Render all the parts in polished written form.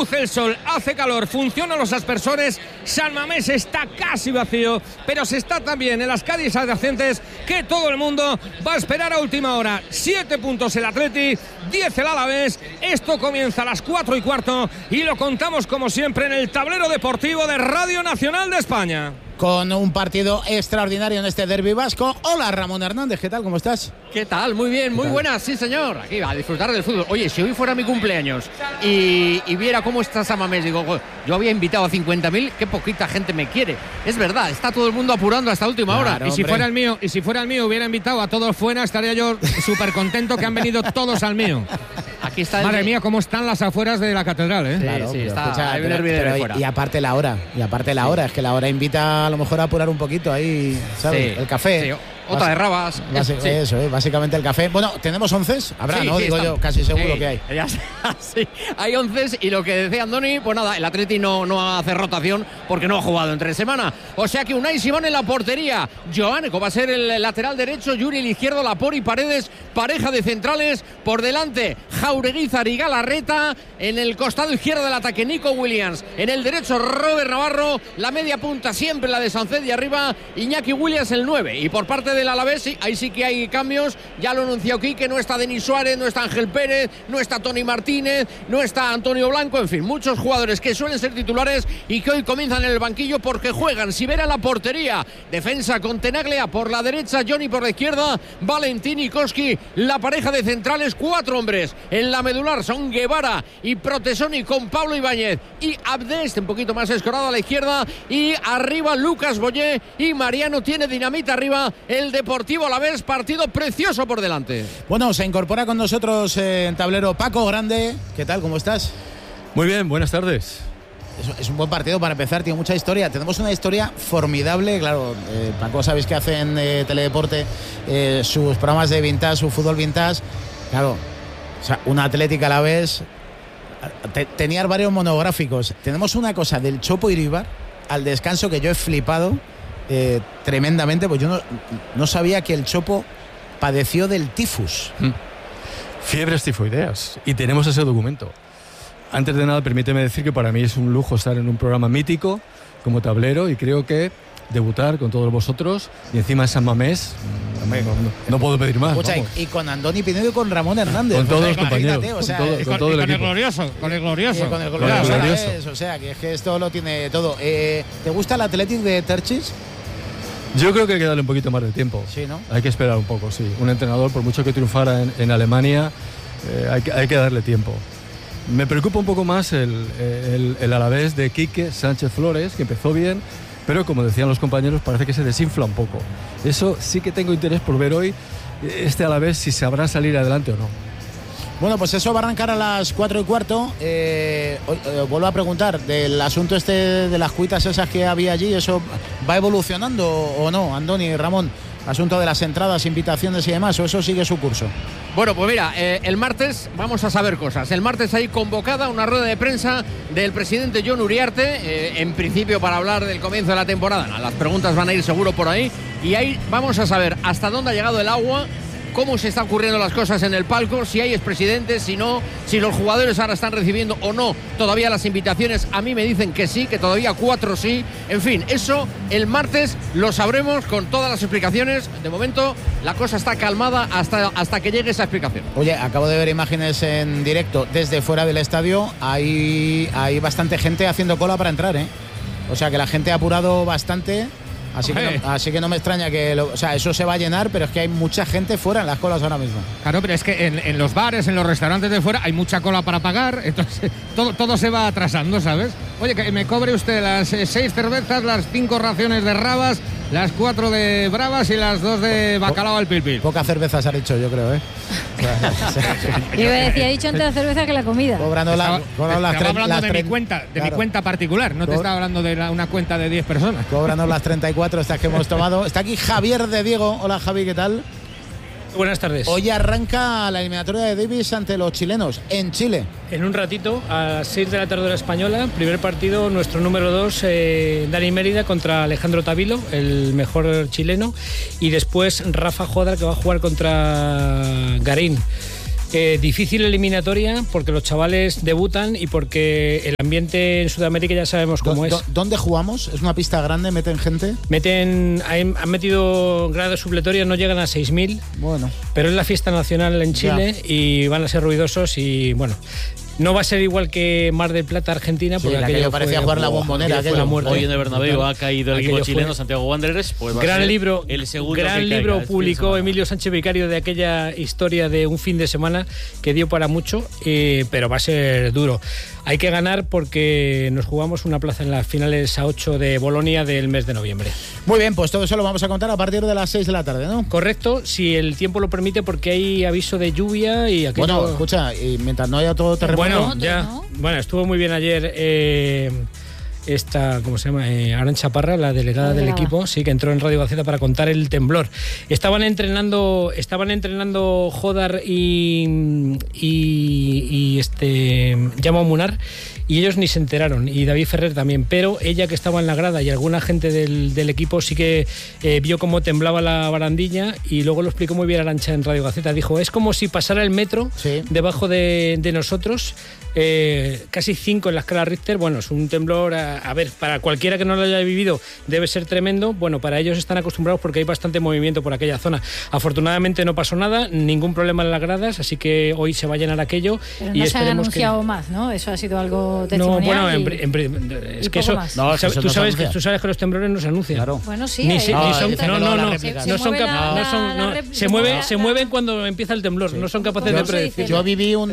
luce el sol, hace calor, funcionan los aspersores. San Mamés está casi vacío, pero se está también en las calles adyacentes, que todo el mundo va a esperar a última hora. 7 puntos el Atleti, 10 el Alavés. Esto comienza a las 4:15 y lo contamos como siempre en el tablero deportivo de Radio Nacional de España. Con un partido extraordinario en este derbi vasco. Hola, Ramón Hernández, ¿qué tal? ¿Cómo estás? ¿Qué tal? Muy bien, muy buenas, sí señor. Aquí a disfrutar del fútbol. Oye, si hoy fuera mi cumpleaños y viera cómo está San Mamés, digo, yo había invitado a 50.000, qué poquita gente me quiere. Es verdad, está todo el mundo apurando hasta última hora. Y si fuera el mío, hubiera invitado a todos fuera, estaría yo súper contento que han venido todos al mío. Aquí está Madre mía, cómo están las afueras de la catedral, ¿eh? Claro, sí, está. Escucha, Hay un hervidero fuera. Y aparte la hora, es que la hora invita a lo mejor a apurar un poquito ahí, ¿sabes? Sí, el café. sí. Otra de rabas. Eso, básicamente el café. Bueno, ¿tenemos 11? Habrá, sí, ¿no? Sí, digo yo, casi seguro que hay. Sí, hay 11 y lo que decía Andoni, pues nada, el Atleti no hace rotación porque no ha jugado entre semana. O sea que Unai Simón en la portería. Joánico va a ser el lateral derecho, Yuri el izquierdo, Laport y Paredes, pareja de centrales. Por delante, Jaureguizar y Galarreta. En el costado izquierdo del ataque, Nico Williams. En el derecho, Robert Navarro. La media punta siempre la de Sánchez y arriba Iñaki Williams el 9. Y por parte del Alavés, sí, ahí sí que hay cambios. Ya lo anunció Quique, no está Denis Suárez, no está Ángel Pérez, no está Tony Martínez, no está Antonio Blanco, en fin, muchos jugadores que suelen ser titulares y que hoy comienzan en el banquillo porque juegan. Sivera en la portería, defensa con Tenaglia por la derecha, Johnny por la izquierda, Valentín y Koski, la pareja de centrales, 4 hombres en la medular son Guevara y Protesoni con Pablo Ibáñez y Abdes, un poquito más escorado a la izquierda, y arriba Lucas Boyé y Mariano tiene dinamita arriba el Deportivo Alavés, partido precioso por delante. Bueno, se incorpora con nosotros en tablero Paco Grande. ¿Qué tal? ¿Cómo estás? Muy bien, buenas tardes. Es un buen partido para empezar, tiene mucha historia. Tenemos una historia formidable, claro. Paco, sabéis que hace en Teledeporte sus programas de vintage, su fútbol vintage. Claro, o sea, una Atlética a la vez. Tenía varios monográficos. Tenemos una cosa del Chopo Iribar al descanso que yo he flipado tremendamente, pues yo no sabía que el Chopo padeció del tifus. Fiebres tifoideas. Y tenemos ese documento. Antes de nada, permíteme decir que para mí es un lujo estar en un programa mítico como tablero y creo que debutar con todos vosotros y encima en San Mamés no puedo pedir más. Escucha, y con Andoni Pinedo y con Ramón Hernández. Con todos los compañeros. Con todo el glorioso. Con el glorioso. O sea, que es que esto lo tiene todo. ¿Te gusta el Athletic de Terchis? Yo creo que hay que darle un poquito más de tiempo. Sí, ¿no? Hay que esperar un poco, sí. Un entrenador, por mucho que triunfara en Alemania, hay que darle tiempo. Me preocupa un poco más el Alavés de Quique Sánchez Flores, que empezó bien, pero como decían los compañeros, parece que se desinfla un poco. Eso sí que tengo interés por ver hoy, este Alavés, si sabrá salir adelante o no. Bueno, pues eso va a arrancar a las 4:15. Vuelvo a preguntar, del asunto este de las cuitas esas que había allí, ¿eso va evolucionando o no, Andoni y Ramón? Asunto de las entradas, invitaciones y demás, ¿o eso sigue su curso? Bueno, pues mira, el martes vamos a saber cosas. El martes hay convocada una rueda de prensa del presidente Jon Uriarte, en principio para hablar del comienzo de la temporada. Las preguntas van a ir seguro por ahí y ahí vamos a saber hasta dónde ha llegado el agua, cómo se están ocurriendo las cosas en el palco, si hay expresidentes, si no, si los jugadores ahora están recibiendo o no todavía las invitaciones. A mí me dicen que sí, que todavía 4 sí. En fin, eso el martes lo sabremos con todas las explicaciones. De momento la cosa está calmada hasta que llegue esa explicación. Oye, acabo de ver imágenes en directo desde fuera del estadio. Hay bastante gente haciendo cola para entrar, ¿eh? O sea que la gente ha apurado bastante. Así que no me extraña que eso se va a llenar, pero es que hay mucha gente fuera en las colas ahora mismo. Claro, pero es que en los bares, en los restaurantes de fuera hay mucha cola para pagar, entonces todo se va atrasando, ¿sabes? Oye, que me cobre usted las 6 cervezas, las 5 raciones de rabas, las 4 de bravas y las 2 de bacalao al pil-pil. Poca cerveza se ha dicho, yo creo, ¿eh? Yo decía, he dicho antes la cerveza que la comida. Estaba hablando de mi cuenta particular, no te estaba hablando de una cuenta de 10 personas. Cóbranos las 34 estas que hemos tomado. Está aquí Javier de Diego. Hola, Javi, ¿qué tal? Buenas tardes. Hoy arranca la eliminatoria de Davis ante los chilenos en Chile. En un ratito, a las 6 de la tarde hora española, primer partido, nuestro número 2, Dani Mérida contra Alejandro Tavilo, el mejor chileno, y después Rafa Jodar, que va a jugar contra Garín. Difícil eliminatoria porque los chavales debutan y porque el ambiente en Sudamérica ya sabemos cómo es. ¿Dónde jugamos? ¿Es una pista grande? ¿Meten gente? Han metido gradas supletorias, no llegan a 6.000. Bueno. Pero es la fiesta nacional en Chile y van a ser ruidosos y bueno. No va a ser igual que Mar del Plata, Argentina, porque aquello parecía jugar la Bombonera. Hoy en el Bernabéu ha caído el equipo chileno, Santiago Wanderers. Pues gran libro, el segundo gran libro publicó Emilio Sánchez Vicario de aquella historia de un fin de semana que dio para mucho, pero va a ser duro. Hay que ganar porque nos jugamos una plaza en las finales a 8 de Bolonia del mes de noviembre. Muy bien, pues todo eso lo vamos a contar a partir de las 6 de la tarde, ¿no? Correcto, si el tiempo lo permite, porque hay aviso de lluvia y aquello... Bueno, escucha, y mientras no haya todo terremoto... Bueno, estuvo muy bien ayer ¿cómo se llama? Arantxa Parra, la delegada del equipo, sí, que entró en Radio Gaceta para contar el temblor. Estaban entrenando Jodar y Jaume Munar, y ellos ni se enteraron, y David Ferrer también, pero ella, que estaba en la grada, y alguna gente del equipo sí que vio cómo temblaba la barandilla, y luego lo explicó muy bien Arantxa en Radio Gaceta. Dijo, es como si pasara el metro debajo de nosotros, casi 5 en la escala Richter. Bueno, es un temblor, a ver, para cualquiera que no lo haya vivido debe ser tremendo. Bueno, para ellos están acostumbrados porque hay bastante movimiento por aquella zona. Afortunadamente no pasó nada, ningún problema en las gradas, así que hoy se va a llenar aquello. Pero no se han anunciado más, ¿no? Eso ha sido algo testimonial. No, bueno, es que eso... No, tú sabes que los temblores no se anuncian. Claro. Bueno, sí. Se mueven cuando empieza el temblor, no son capaces de predecir. Yo viví un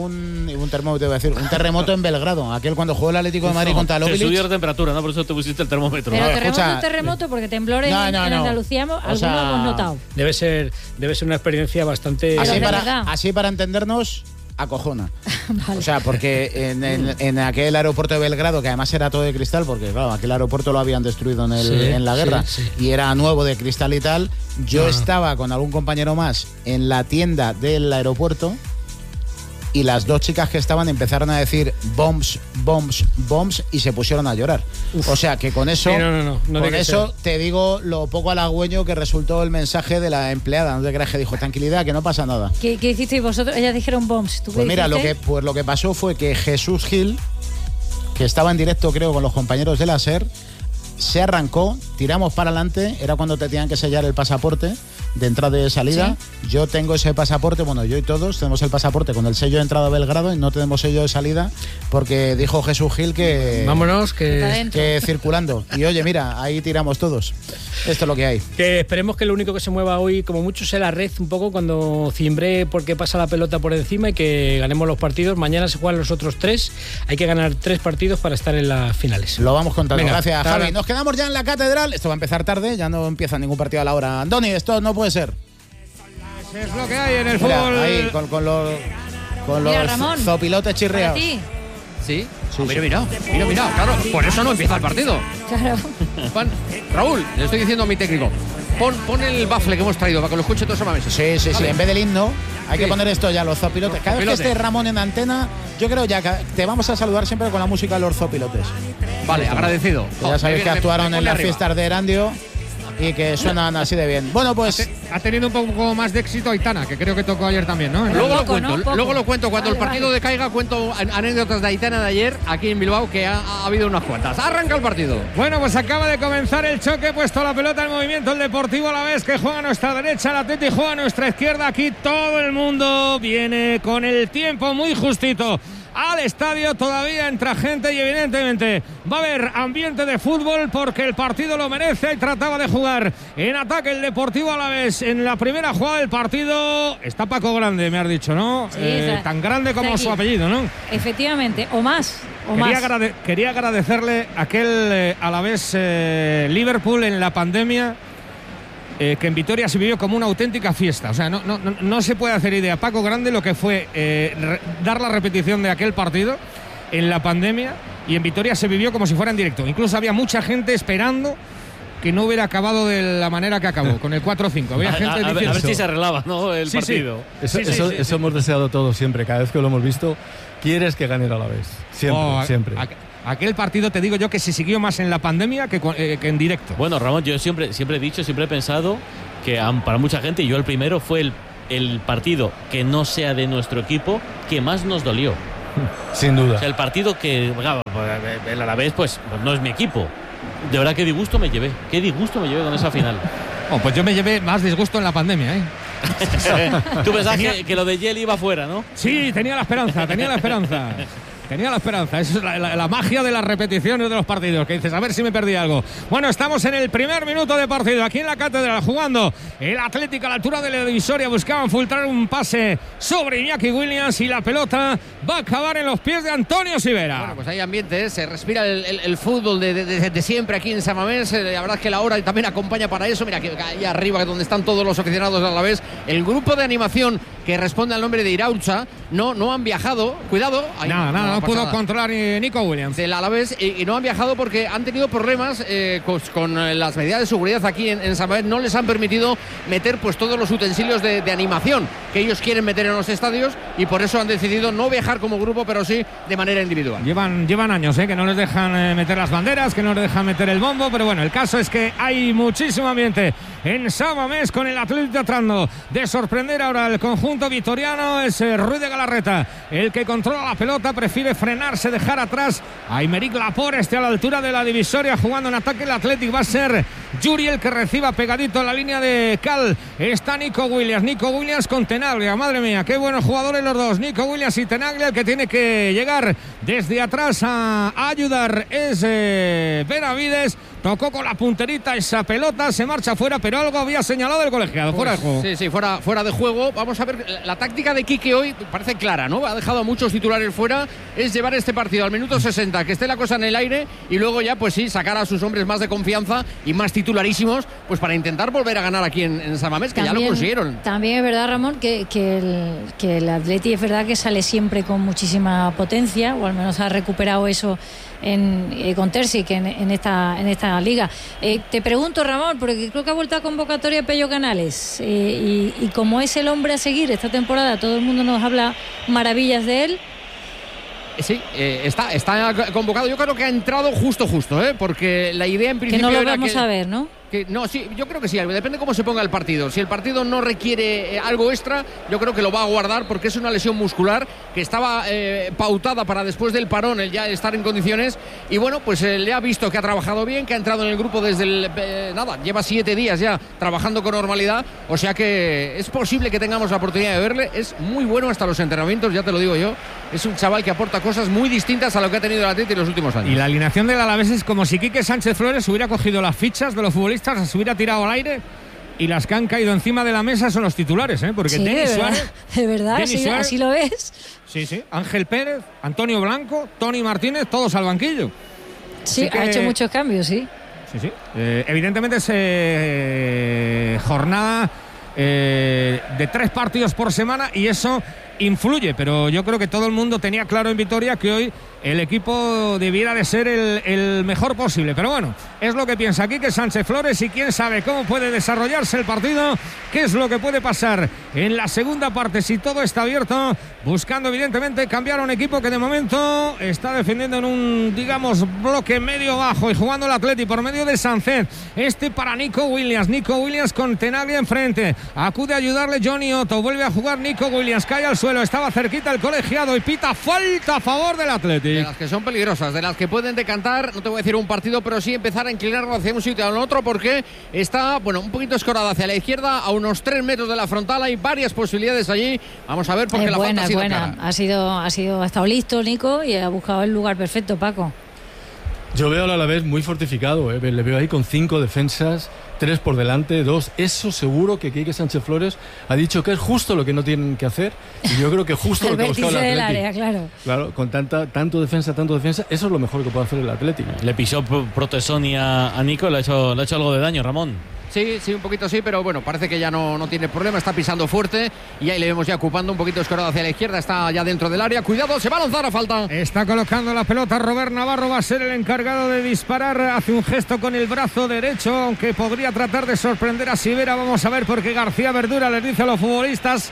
terremoto en Belgrado, aquel cuando jugó el Atlético de Madrid contra el Obilic. Se subió la temperatura, ¿no? Por eso te pusiste el termómetro. Pero terremoto, porque temblores en Andalucía algunos hemos notado. Debe ser una experiencia bastante... Así para entendernos, acojona. Vale. O sea, porque en aquel aeropuerto de Belgrado, que además era todo de cristal, porque claro, aquel aeropuerto lo habían destruido en la guerra, y era nuevo de cristal y tal, yo estaba con algún compañero más en la tienda del aeropuerto, y las dos chicas que estaban empezaron a decir bombs, bombs, bombs, y se pusieron a llorar. Uf. O sea que con eso, con eso te digo lo poco halagüeño que resultó el mensaje de la empleada. No te creas que dijo, tranquilidad, que no pasa nada. ¿Qué hicisteis vosotros? Ellas dijeron bombs. ¿Tú pues mira, lo que pasó fue que Jesús Gil, que estaba en directo creo con los compañeros de la SER, se arrancó, tiramos para adelante, era cuando te tenían que sellar el pasaporte de entrada y de salida. ¿Sí? Yo tengo ese pasaporte, bueno, yo y todos tenemos el pasaporte con el sello de entrada a Belgrado y no tenemos sello de salida porque dijo Jesús Gil que... Vámonos, que circulando. Y oye, mira, ahí tiramos todos. Esto es lo que hay. Que esperemos que lo único que se mueva hoy, como mucho, sea la red un poco cuando cimbre porque pasa la pelota por encima y que ganemos los partidos. Mañana se juegan los otros 3. Hay que ganar 3 partidos para estar en las finales. Lo vamos contando. Venga, gracias, Javi. Nos quedamos ya en la catedral. Esto va a empezar tarde, ya no empieza ningún partido a la hora. Andoni, esto no puede ser. Es lo que hay en el fútbol. Ahí, con los zopilotes chirreados. Sí. Mira, claro, por eso no empieza el partido. Claro. Raúl, le estoy diciendo a mi técnico, pon el bafle que hemos traído para que lo escuche todos a Sí, en vez del himno hay que poner esto ya, los zopilotes. Cada vez que esté Ramón en antena, yo creo ya que te vamos a saludar siempre con la música de los zopilotes. Vale, agradecido. Ya sabéis que actuaron en las fiestas de Erandio y que suenan así de bien. Bueno, pues ha tenido un poco más de éxito Aitana, que creo que tocó ayer también, ¿no? Luego lo cuento cuando el partido decaiga, cuento anécdotas de Aitana de ayer aquí en Bilbao, que ha habido unas cuantas. Arranca el partido. Bueno, pues acaba de comenzar el choque, puesto la pelota en movimiento el Deportivo Alavés, que juega a nuestra derecha, el Atleti juega a nuestra izquierda. Aquí todo el mundo viene con el tiempo muy justito al estadio, todavía entra gente y evidentemente va a haber ambiente de fútbol porque el partido lo merece. Y trataba de jugar en ataque el Deportivo Alavés en la primera jugada del partido. Está Paco Grande, me has dicho, ¿no? Sí, tan grande como su apellido, ¿no? Efectivamente, o más. Quería agradecerle aquel Alavés Liverpool en la pandemia, que en Vitoria se vivió como una auténtica fiesta. O sea, no se puede hacer idea, Paco Grande, lo que fue dar la repetición de aquel partido en la pandemia, y en Vitoria se vivió como si fuera en directo. Incluso había mucha gente esperando que no hubiera acabado de la manera que acabó, con el 4-5. Había gente diciendo... A ver si se arreglaba, ¿no? El partido. Eso hemos deseado todos siempre. Cada vez que lo hemos visto, quieres que gane el Alavés. Siempre. Aquel partido, te digo yo, que se siguió más en la pandemia que en directo. Bueno, Ramón, yo siempre he pensado que para mucha gente, y yo el primero, fue el partido que no sea de nuestro equipo que más nos dolió. Sin duda. O sea, el partido que, el Alavés, pues no es mi equipo. De verdad, qué disgusto me llevé. Qué disgusto me llevé con esa final. Pues yo me llevé más disgusto en la pandemia, ¿eh? Tú pensabas que lo de Yeli iba fuera, ¿no? Sí, tenía la esperanza. Esa es la magia de las repeticiones de los partidos, que dices, a ver si me perdí algo. Bueno, estamos en el primer minuto de partido, aquí en la Catedral, jugando el Atlético a la altura de la divisoria. Buscaban filtrar un pase sobre Iñaki Williams y la pelota va a acabar en los pies de Antonio Sivera. Bueno, pues hay ambiente, se respira el fútbol de siempre aquí en San Mamés. La verdad es que la hora también acompaña para eso. Mira, que ahí arriba, donde están todos los aficionados de Alavés, el grupo de animación que responde al nombre de Iraultza, no han viajado. Cuidado. No pudo controlar Nico Williams del Alavés y no han viajado porque han tenido problemas con las medidas de seguridad aquí en San Mamés. No les han permitido meter pues todos los utensilios de animación que ellos quieren meter en los estadios, y por eso han decidido no viajar como grupo, pero sí de manera individual. Llevan años que no les dejan meter las banderas, que no les dejan meter el bombo, pero bueno, el caso es que hay muchísimo ambiente en San Mamés, con el Atlético tratando de sorprender ahora al conjunto vitoriano. Es Ruiz de Galarreta el que controla la pelota, prefiere frenarse, dejar atrás a Aymeric Laporte a la altura de la divisoria, jugando en ataque el Atlético. Va a ser Yuri el que reciba pegadito a la línea de cal. Está Nico Williams con Tenaglia. Madre mía, qué buenos jugadores los dos, Nico Williams y Tenaglia. El que tiene que llegar desde atrás a ayudar es Benavides. Tocó con la punterita esa pelota, se marcha fuera, pero algo había señalado el colegiado, fuera de juego. Sí, fuera de juego. Vamos a ver, la táctica de Quique hoy parece clara, ¿no? Ha dejado a muchos titulares fuera, es llevar este partido al minuto 60, que esté la cosa en el aire, y luego ya, pues sí, sacar a sus hombres más de confianza y más titularísimos, pues para intentar volver a ganar aquí en San Mamés, que también, ya lo consiguieron. También es verdad, Ramón, que el Atleti es verdad que sale siempre con muchísima potencia, o al menos ha recuperado eso con Terzic en esta liga. Te pregunto, Ramón, porque creo que ha vuelto a convocatoria Pello Canales, y como es el hombre a seguir esta temporada, todo el mundo nos habla maravillas de él. Sí, está convocado. Yo creo que ha entrado justo, porque la idea en principio que no lo era vamos a ver, ¿no? No, sí, yo creo que sí, depende cómo se ponga el partido. Si el partido no requiere algo extra, yo creo que lo va a guardar, porque es una lesión muscular que estaba pautada para después del parón, el ya estar en condiciones. Y bueno, pues le ha visto que ha trabajado bien, que ha entrado en el grupo desde lleva 7 días ya trabajando con normalidad. O sea que es posible que tengamos la oportunidad de verle. Es muy bueno hasta los entrenamientos, ya te lo digo yo. Es un chaval que aporta cosas muy distintas a lo que ha tenido el Atleti en los últimos años. Y la alineación del Alavés es como si Quique Sánchez Flores hubiera cogido las fichas de los futbolistas, se hubiera tirado al aire, y las que han caído encima de la mesa son los titulares, porque sí, Denis Suárez, de verdad, sí, Suárez, así lo ves. Sí, Ángel Pérez, Antonio Blanco, Tony Martínez, todos al banquillo. Sí, ha hecho muchos cambios, sí. Evidentemente es jornada de 3 partidos por semana, y eso influye, pero yo creo que todo el mundo tenía claro en Vitoria que hoy el equipo debiera de ser el mejor posible, pero bueno, es lo que piensa Quique Sánchez Flores, y quién sabe cómo puede desarrollarse el partido, qué es lo que puede pasar en la segunda parte si todo está abierto, buscando evidentemente cambiar a un equipo que de momento está defendiendo en un, digamos, bloque medio bajo, y jugando el Atleti por medio de Sánchez. Para Nico Williams con Tenaglia enfrente, acude a ayudarle Johnny Otto, vuelve a jugar Nico Williams, cae al suelo, estaba cerquita el colegiado y pita falta a favor del Atleti. De las que son peligrosas, de las que pueden decantar, no te voy a decir un partido, pero sí empezar a inclinarlo hacia un sitio o al otro, porque está, un poquito escorada hacia la izquierda, a unos 3 metros de la frontal. Hay varias posibilidades allí. Vamos a ver, porque la falta ha sido clara. Ha estado listo Nico y ha buscado el lugar perfecto, Paco. Yo veo al Alavés muy fortificado, le veo ahí con 5 defensas, 3 por delante, 2. Eso seguro que Quique Sánchez Flores ha dicho que es justo lo que no tienen que hacer, y yo creo que justo lo que ha buscado el Atleti. Área, claro, con tanto defensa, eso es lo mejor que puede hacer el Atleti. Le pisó Protesoni a Nico, le ha hecho algo de daño, Ramón. Sí, un poquito sí, pero bueno, parece que ya no tiene problema, está pisando fuerte, y ahí le vemos ya ocupando un poquito escorado hacia la izquierda, está ya dentro del área. Cuidado, se va a lanzar a falta. Está colocando la pelota Robert Navarro, va a ser el encargado de disparar, hace un gesto con el brazo derecho, aunque podría tratar de sorprender a Sivera. Vamos a ver, porque García Verdura les dice a los futbolistas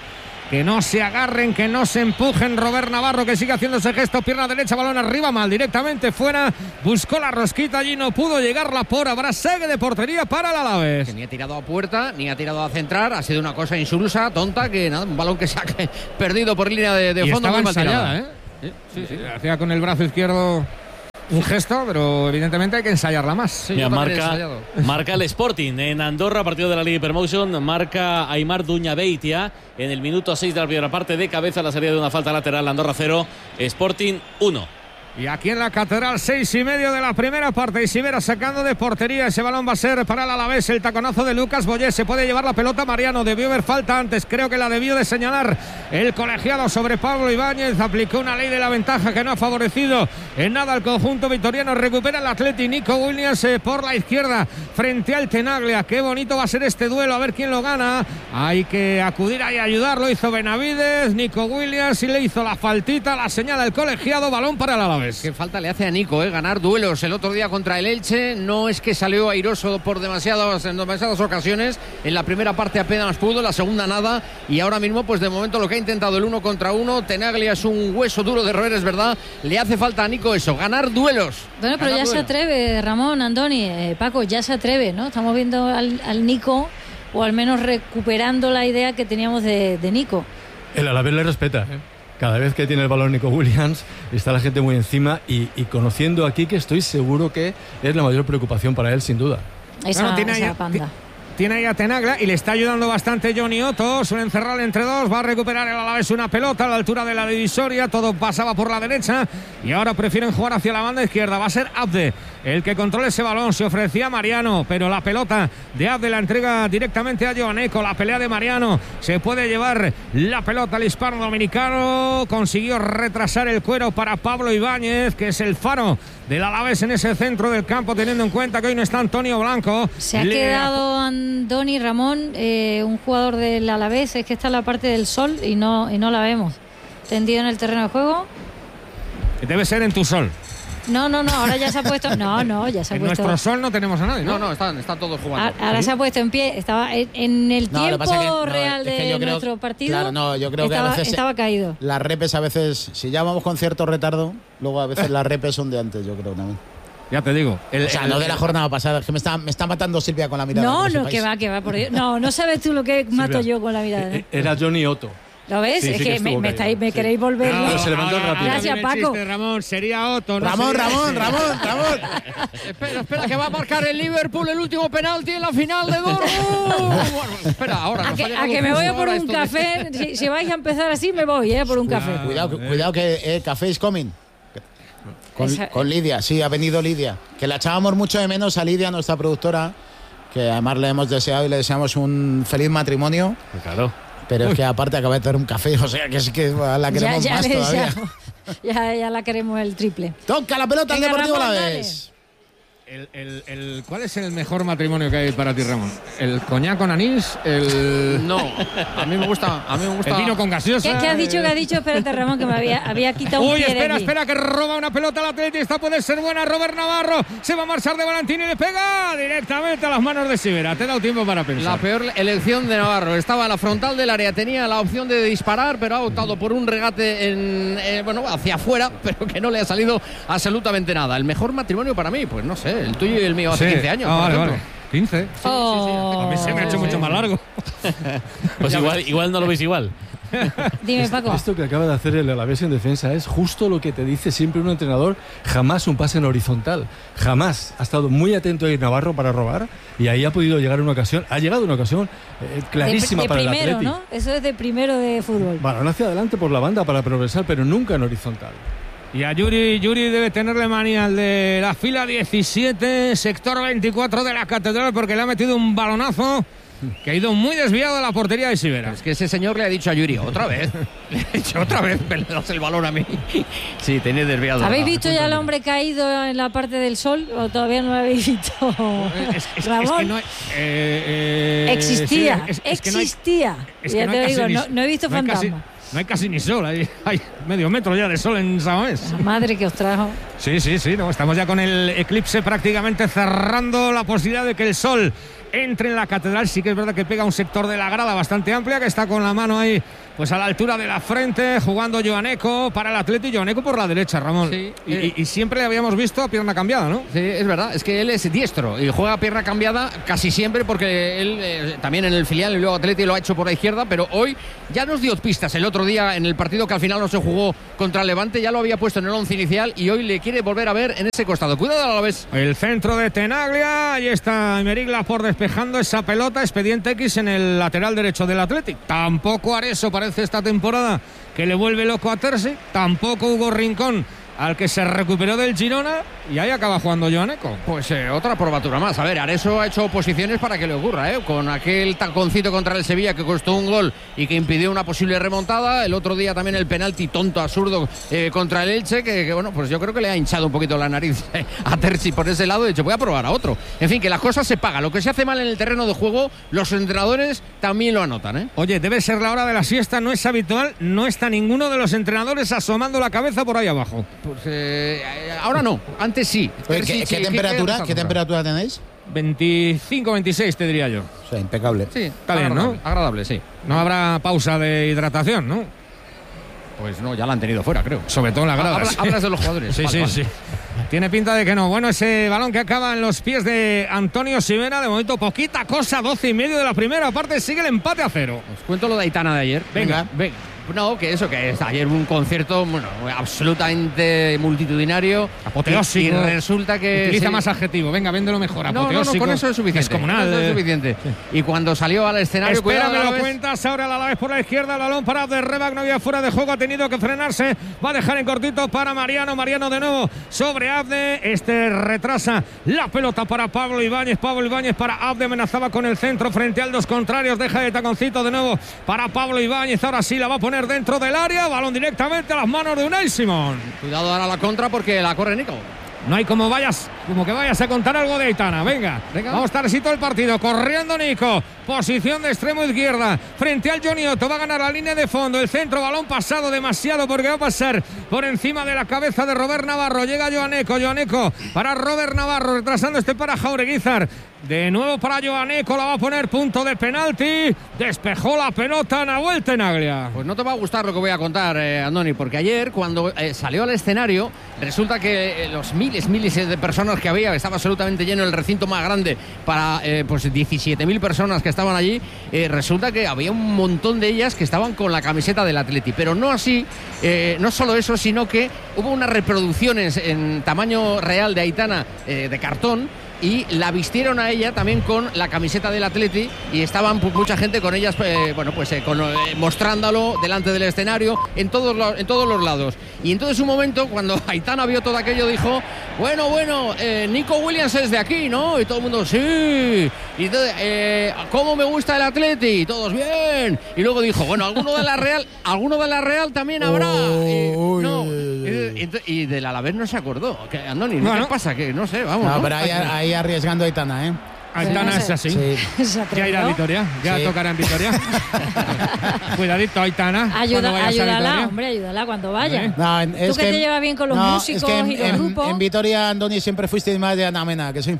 que no se agarren, que no se empujen. Robert Navarro, que sigue haciendo ese gesto, pierna derecha, balón arriba, mal directamente fuera, buscó la rosquita, allí no pudo llegarla por. Habrá saque de portería para el Alavés. Que ni ha tirado a puerta, ni ha tirado a centrar, ha sido una cosa insulsa, tonta, que nada, un balón que se ha perdido por línea de fondo. Estaba muy mal ensayada, tirada. Sí. Hacía con el brazo izquierdo un gesto, pero evidentemente hay que ensayarla más. Sí, Mira, yo también he ensayado. marca el Sporting en Andorra, partido de la Liga Hypermotion. Marca Aimar Duñabeitia en el minuto 6 de la primera parte, de cabeza, la salida de una falta lateral. Andorra 0, Sporting 1. Y aquí en la Catedral, 6:30 de la primera parte. Isibera sacando de portería. Ese balón va a ser para el Alavés. El taconazo de Lucas Boyé. Se puede llevar la pelota Mariano. Debió haber falta antes. Creo que la debió de señalar el colegiado sobre Pablo Ibáñez. Aplicó una ley de la ventaja que no ha favorecido en nada al conjunto vitoriano. Recupera el Atleti. Nico Williams por la izquierda frente al Tenaglia. Qué bonito va a ser este duelo. A ver quién lo gana. Hay que acudir ahí a ayudarlo. Hizo Benavides, Nico Williams, y le hizo la faltita. La señala el colegiado. Balón para el Alavés. Qué falta le hace a Nico, ganar duelos. El otro día contra el Elche no es que salió airoso por en demasiadas ocasiones. En la primera parte apenas pudo, en la segunda nada. Y ahora mismo, pues de momento lo que ha intentado el 1 contra 1. Tenaglia es un hueso duro de roer, es verdad. Le hace falta a Nico eso, ganar duelos. Bueno, pero ya se atreve, Ramón, Andoni, Paco, ya se atreve, ¿no? Estamos viendo al Nico, o al menos recuperando la idea que teníamos de Nico. El Alavés le respeta, Cada vez que tiene el balón Nico Williams, está la gente muy encima, y conociendo aquí, que estoy seguro que es la mayor preocupación para él, sin duda. Esa panda. Tiene ahí a Tenaglia y le está ayudando bastante Johnny Otto. Suelen cerrar entre dos. Va a recuperar el Alavés una pelota a la altura de la divisoria. Todo pasaba por la derecha y ahora prefieren jugar hacia la banda izquierda. Va a ser Abde el que controla ese balón. Se ofrecía Mariano, pero la pelota de Abde la entrega directamente a Joaneco. La pelea de Mariano. Se puede llevar la pelota al hispano dominicano. Consiguió retrasar el cuero para Pablo Ibáñez, que es el faro del Alavés en ese centro del campo, teniendo en cuenta que hoy no está Antonio Blanco. Se ha quedado Andoni, Ramón, un jugador del Alavés, es que está en la parte del sol y no la vemos. Tendido en el terreno de juego. Debe ser en tu sol. No, ahora ya se ha puesto. No, ya se ha en puesto. En nuestro sol no tenemos a nadie, ¿no? No, están todos jugando. Ahora se ha puesto en pie. Estaba en el tiempo real de nuestro partido. Claro, no, yo creo que a veces estaba caído. Las repes a veces, si ya vamos con cierto retardo, luego a veces las repes son de antes, yo creo también. Ya te digo. No de la jornada pasada, es que me está matando Silvia con la mirada. No, que va, por Dios. No sabes tú lo que mato yo con la mirada. Era Johnny Otto. ¿Lo ves? Sí, es sí que me queréis volver. Pero se levantó rápido. Gracias, Paco. Ramón, sería Otto. No Ramón. Espera, que va a marcar el Liverpool el último penalti en la final de Dortmund. Espera, ahora. A que me voy a por un café. Si vais a empezar así, me voy, por un café. Cuidado que café is coming. Con Lidia, sí, ha venido Lidia. Que la echábamos mucho de menos a Lidia, nuestra productora, que además le hemos deseado y le deseamos un feliz matrimonio. Claro. Pero es que aparte acaba de tener un café, o sea que es que la queremos más todavía. Ya la queremos el triple. Toca la pelota al Deportivo Alavés. ¿Cuál es el mejor matrimonio que hay para ti, Ramón? ¿El coñac con anís? No, a mí me gusta. ¿El vino con gaseosa? ¿Qué has dicho? Espérate, Ramón, que me había quitado un pie de aquí. Espera, que roba una pelota al Atleti. Esta puede ser buena. Robert Navarro se va a marchar de Valentini y le pega directamente a las manos de Sivera. Te he dado tiempo para pensar. La peor elección de Navarro. Estaba a la frontal del área, tenía la opción de disparar, pero ha optado por un regate hacia afuera, pero que no le ha salido absolutamente nada. El mejor matrimonio para mí, pues no sé, el tuyo y el mío hace 15 años. Vale. 15. Sí. A mí se me ha hecho mucho más largo. Pues igual no lo veis igual. Dime, Paco. Esto que acaba de hacer el Alavés en defensa es justo lo que te dice siempre un entrenador. Jamás un pase en horizontal. Jamás. Ha estado muy atento ahí Navarro para robar y ahí ha podido llegar una ocasión. Ha llegado una ocasión clarísima para primero, el Atleti. ¿no? Eso es de primero de fútbol. Balón hacia adelante por la banda para progresar, pero nunca en horizontal. Y a Yuri debe tenerle manía al de la fila 17, sector 24 de la Catedral, porque le ha metido un balonazo que ha ido muy desviado de la portería de Sivera. Es que ese señor le ha dicho a Yuri, otra vez, le ha dicho otra vez, me le das el balón a mí. Sí, tenía desviado. ¿Habéis visto ya al hombre caído en la parte del sol o todavía no lo habéis visto? Ramón, que no existía. Que no hay, ya te digo, no he visto fantasma. No hay casi ni sol, hay medio metro ya de sol en San Mamés. La madre que os trajo. Sí, no, estamos ya con el eclipse prácticamente cerrando la posibilidad de que el sol entre en la catedral. Sí que es verdad que pega un sector de la grada bastante amplia, que está con la mano ahí pues a la altura de la frente, jugando Joaneco para el Atleti. Joaneco por la derecha, Ramón. Sí, y siempre le habíamos visto a pierna cambiada, ¿no? Sí, es verdad, es que él es diestro y juega a pierna cambiada casi siempre, porque él también en el filial y luego Atleti lo ha hecho por la izquierda, pero hoy ya nos dio pistas el otro día en el partido que al final no se jugó contra el Levante, ya lo había puesto en el 11 inicial y hoy le quiere volver a ver en ese costado. Cuidado a la vez. El centro de Tenaglia, ahí está Aymeric Laporte despejando esa pelota, expediente X en el lateral derecho del Athletic. Tampoco Areso parece esta temporada que le vuelve loco a Terzi, tampoco Hugo Rincón, al que se recuperó del Girona, y ahí acaba jugando Joaneco. Pues otra probatura más. A ver, Areso ha hecho oposiciones para que le ocurra, con aquel taconcito contra el Sevilla que costó un gol y que impidió una posible remontada. El otro día también el penalti tonto, absurdo contra el Elche, que bueno, pues yo creo que le ha hinchado un poquito la nariz a Terzi por ese lado. De hecho, voy a probar a otro. En fin, que las cosas se pagan. Lo que se hace mal en el terreno de juego, los entrenadores también lo anotan, Oye, debe ser la hora de la siesta, no es habitual, no está ninguno de los entrenadores asomando la cabeza por ahí abajo. Pues ahora no, antes sí. Oye, ¿qué temperatura tenéis? 25, 26 te diría yo. O sea, impecable. Sí, está bien, ¿no? Agradable, sí. No habrá pausa de hidratación, ¿no? Pues no, ya la han tenido fuera, creo. Sobre todo en la grada. Hablas de los jugadores. Sí. Tiene pinta de que no. Bueno, ese balón que acaba en los pies de Antonio Ximena, de momento poquita cosa, 12:30 de la primera parte, sigue el empate a 0. Os cuento lo de Aitana de ayer. Venga. No, que es ayer un concierto absolutamente multitudinario. Apoteósico. Y resulta que utiliza más adjetivo. Venga, véndelo mejor. Apoteósico. No, con eso es suficiente. Descomunal. Con eso es suficiente. Sí. Y cuando salió al escenario... Espera, me lo cuentas. Ahora la vez por la izquierda, el balón para de Rebach, no había fuera de juego, ha tenido que frenarse. Va a dejar en cortito para Mariano. Mariano de nuevo sobre Abde. Retrasa la pelota para Pablo Ibáñez. Pablo Ibáñez para Abde. Amenazaba con el centro frente al dos contrarios. Deja de taconcito de nuevo para Pablo Ibáñez. Ahora sí la va a poner dentro del área, balón directamente a las manos de Unai Simón. Cuidado ahora la contra porque la corre Nico. No hay como que vayas a contar algo de Aitana. Venga. Vamos a estar así todo el partido. Corriendo Nico. Posición de extremo izquierda. Frente al Johnny Otto. Va a ganar la línea de fondo. El centro, balón pasado demasiado porque va a pasar por encima de la cabeza de Robert Navarro. Llega Joaneco. Joaneco para Robert Navarro. Retrasando para Jaureguizar. De nuevo para Joaneco. La va a poner punto de penalti. Despejó la pelota Nahuel Tenaglia. Pues no te va a gustar lo que voy a contar, Andoni, porque ayer cuando salió al escenario, resulta que los miles de personas que había, estaba absolutamente lleno el recinto más grande para pues 17.000 personas que estaban allí, resulta que había un montón de ellas que estaban con la camiseta del Atleti, pero no así, no solo eso, sino que hubo unas reproducciones en tamaño real de Aitana de cartón, y la vistieron a ella también con la camiseta del Atleti y estaban mucha gente con ellas mostrándolo delante del escenario en todos los lados. Y entonces un momento cuando Aitana vio todo aquello dijo bueno, Nico Williams es de aquí, ¿no? Y todo el mundo sí. Y entonces, ¿cómo me gusta el Atleti? Y todos bien. Y luego dijo, bueno, alguno de la Real también habrá. Y del Alavés no se acordó. Andoni, ¿qué pasa? Que no sé, vamos. No, pero ahí arriesgando a Aitana, ¿eh? Aitana es así. Sí. Ya irá a Vitoria. Ya tocará en Vitoria. Cuidadito, Aitana. Ayúdala cuando vaya. No, tú que te llevas bien con los músicos y los grupos. En Vitoria, Andoni, siempre fuiste más de Ana Mena, que sí.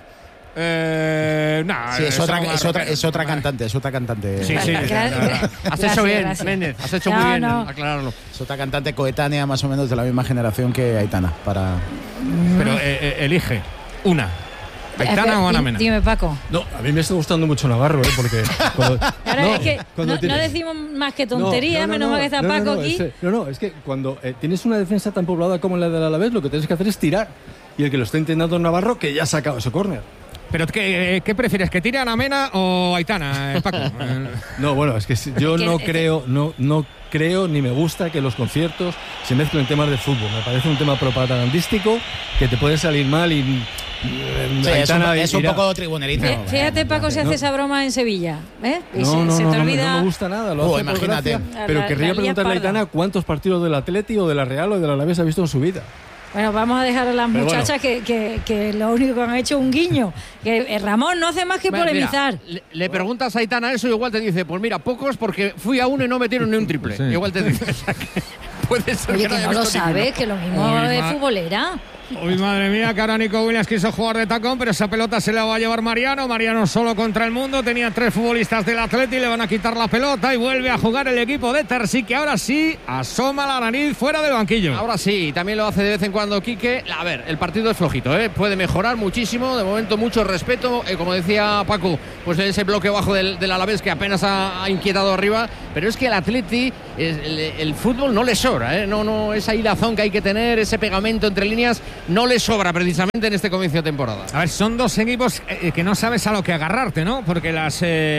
Sí, es otra cantante. Sí. Has hecho bien, Méndez. Has hecho muy bien aclararlo. Es otra cantante coetánea, más o menos de la misma generación que Aitana. Pero elige una. ¿Aitana o Ana Mena? Dime, Paco. No, a mí me está gustando mucho Navarro, porque... no decimos más que tonterías, menos mal que está Paco aquí. Es que cuando tienes una defensa tan poblada como la del Alavés, lo que tienes que hacer es tirar. Y el que lo está intentando es Navarro, que ya ha sacado ese córner. ¿Pero qué prefieres? ¿Que tire a Ana Mena o Aitana, Paco? No, bueno, es que yo no creo ni me gusta que los conciertos se mezclen temas de fútbol. Me parece un tema propagandístico que te puede salir mal y... es un poco tribunerito. Fíjate, Paco, si hace esa broma en Sevilla. No me gusta nada. Imagínate. Pero querría preguntarle a Aitana cuántos partidos del Atleti o de la Real o del Alavés ha visto en su vida. Bueno, vamos a dejar a las muchachas que lo único que han hecho es un guiño. Que Ramón no hace más que polemizar. Mira, le preguntas a Aitana eso y igual te dice, pues mira, pocos porque fui a uno y no metieron ni un triple. Sí. Igual te dice, o sea, que puede ser. Oye, que no lo sabe, que lo mismo es futbolera. Uy, madre mía, que ahora Nico Williams quiso jugar de tacón, pero esa pelota se la va a llevar Mariano. Mariano solo contra el mundo. Tenía 3 futbolistas del Atleti, le van a quitar la pelota y vuelve a jugar el equipo de Terzi, que ahora sí asoma la nariz fuera del banquillo. Ahora sí, también lo hace de vez en cuando Quique. A ver, el partido es flojito, puede mejorar muchísimo. De momento mucho respeto, como decía Paco, pues ese bloque bajo del Alavés que apenas ha inquietado arriba. Pero es que el Atleti, el fútbol no le sobra, no esa hilazón que hay que tener, ese pegamento entre líneas, no le sobra precisamente en este comienzo de temporada. A ver, son 2 equipos que no sabes a lo que agarrarte, ¿no? Porque las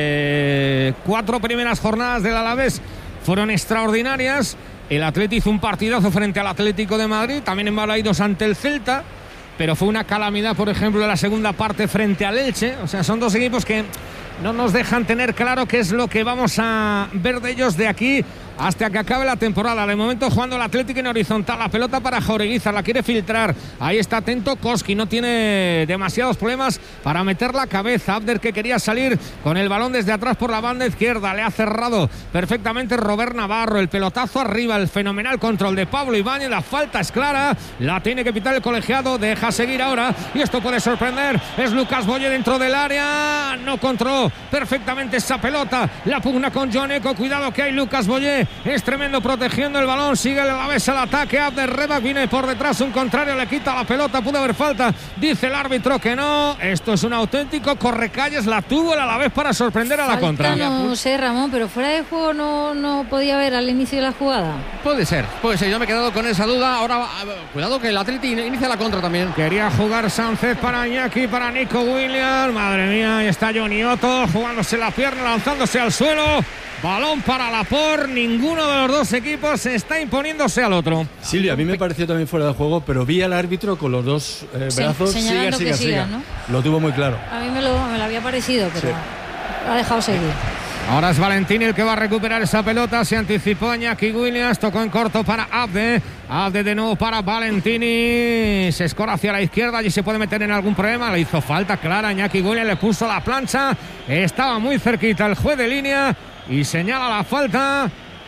4 primeras jornadas del Alavés fueron extraordinarias. El Atleti hizo un partidazo frente al Atlético de Madrid, también en Balaidos ante el Celta, pero fue una calamidad, por ejemplo, en la segunda parte frente al Elche. O sea, son 2 equipos que no nos dejan tener claro qué es lo que vamos a ver de ellos de aquí hasta que acabe la temporada. De momento jugando el Atlético en horizontal, la pelota para Jaureguizar, la quiere filtrar, ahí está atento Koski, no tiene demasiados problemas para meter la cabeza. Abder, que quería salir con el balón desde atrás por la banda izquierda, le ha cerrado perfectamente Robert Navarro, el pelotazo arriba, el fenomenal control de Pablo Ibáñez, la falta es clara, la tiene que pitar el colegiado, deja seguir ahora y esto puede sorprender. Es Lucas Boye dentro del área, no controló perfectamente esa pelota, la pugna con Joneco, cuidado que hay Lucas Boye, es tremendo protegiendo el balón, sigue el Alavés al ataque. Abder Rebak viene por detrás, un contrario le quita la pelota, pudo haber falta, dice el árbitro que no. Esto es un auténtico correcalles, la tuvo el Alavés para sorprender a la contra. No sé, Ramón, pero fuera de juego no podía haber al inicio de la jugada. Puede ser, yo me he quedado con esa duda. Ahora, cuidado que el Atleti inicia la contra también. Quería jugar Sánchez para Iñaki, para Nico Williams, madre mía, ahí está Johnny Otto jugándose la pierna, lanzándose al suelo. Balón para Laporte, ninguno de los 2 equipos está imponiéndose al otro. Silvia, a mí me pareció también fuera de juego, pero vi al árbitro con los 2 brazos, siga, ¿no? Lo tuvo muy claro. A mí me lo había parecido, pero sí, ha dejado seguir. Ahora es Valentini el que va a recuperar esa pelota, se anticipó a Iñaki Williams, tocó en corto para Abde de nuevo para Valentini, se escora hacia la izquierda, allí se puede meter en algún problema, le hizo falta clara, Iñaki Williams le puso la plancha, estaba muy cerquita el juez de línea y señala la falta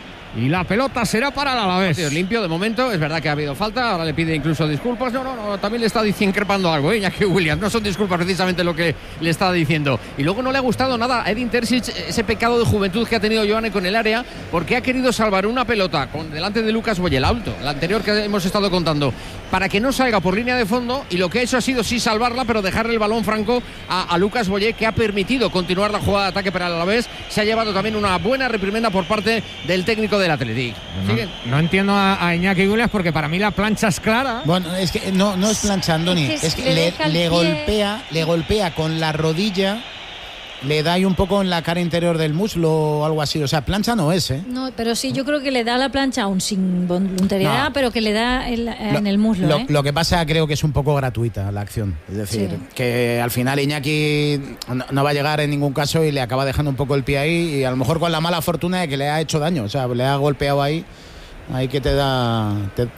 y la pelota será para el Alavés. Limpio de momento, es verdad que ha habido falta, ahora le pide incluso disculpas. No, también le está increpando algo, Iñaki Williams, no son disculpas precisamente lo que le está diciendo. Y luego no le ha gustado nada a Edin Terzic ese pecado de juventud que ha tenido Joane con el área, porque ha querido salvar una pelota delante de Lucas Boye, el alto, la anterior que hemos estado contando, para que no salga por línea de fondo, y lo que ha hecho ha sido sí salvarla, pero dejarle el balón franco a Lucas Boye, que ha permitido continuar la jugada de ataque para el Alavés. Se ha llevado también una buena reprimenda por parte del técnico del Atleti. No entiendo a Iñaki Williams, porque para mí la plancha es clara. Bueno, es que no es plancha, Andoni, es que le golpea con la rodilla, le da ahí un poco en la cara interior del muslo o algo así. O sea, plancha no es, No, pero sí, yo creo que le da la plancha aún sin voluntariedad, pero que le da en el muslo. Lo que pasa, creo que es un poco gratuita la acción. Es decir, que al final Iñaki no va a llegar en ningún caso y le acaba dejando un poco el pie ahí, y a lo mejor con la mala fortuna de que le ha hecho daño. O sea, le ha golpeado ahí que te da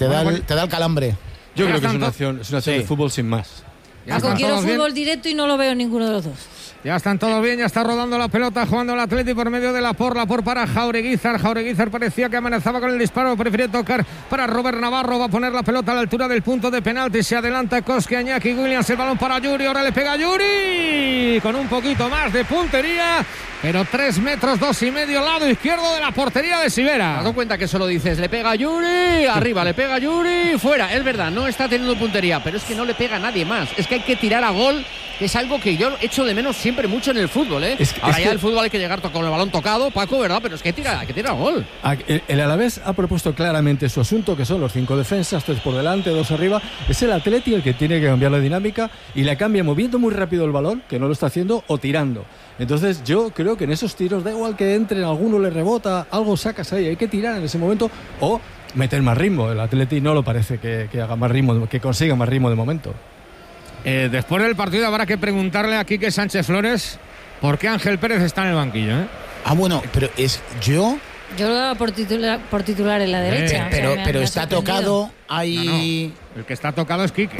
el calambre. Yo creo que es una acción de fútbol sin más. Quiero fútbol directo y no lo veo en ninguno de los 2. Ya están todos bien, ya está rodando la pelota, jugando el Atleti por medio de Laporte para Jaureguizar. Jaureguizar parecía que amenazaba con el disparo, prefirió tocar para Robert Navarro, va a poner la pelota a la altura del punto de penalti, se adelanta Koski, Iñaki Williams, el balón para Yuri, ahora le pega Yuri, con un poquito más de puntería, pero 3 metros, 2,5, lado izquierdo de la portería de Sivera. ¿Te has dado cuenta que eso lo dices? Le pega Yuri, arriba, le pega Yuri, fuera. Es verdad, no está teniendo puntería, pero es que no le pega a nadie más. Es que hay que tirar a gol, que es algo que yo echo de menos siempre mucho en el fútbol, Ahora ya el fútbol hay que llegar con el balón tocado, Paco, ¿verdad? Pero es que hay que tirar a gol. El Alavés ha propuesto claramente su asunto, que son los 5 defensas, 3 por delante, 2 arriba. Es el Atleti el que tiene que cambiar la dinámica, y la cambia moviendo muy rápido el balón, que no lo está haciendo, o tirando. Entonces yo creo que en esos tiros da igual que entren, alguno le rebota, algo sacas ahí, hay que tirar en ese momento o meter más ritmo. El Atleti no lo parece que haga más ritmo, que consiga más ritmo de momento. Después del partido habrá que preguntarle a Quique Sánchez Flores por qué Ángel Pérez está en el banquillo. Bueno, pero yo lo daba por titular en la derecha. Pero está tocado ahí. El que está tocado es Quique.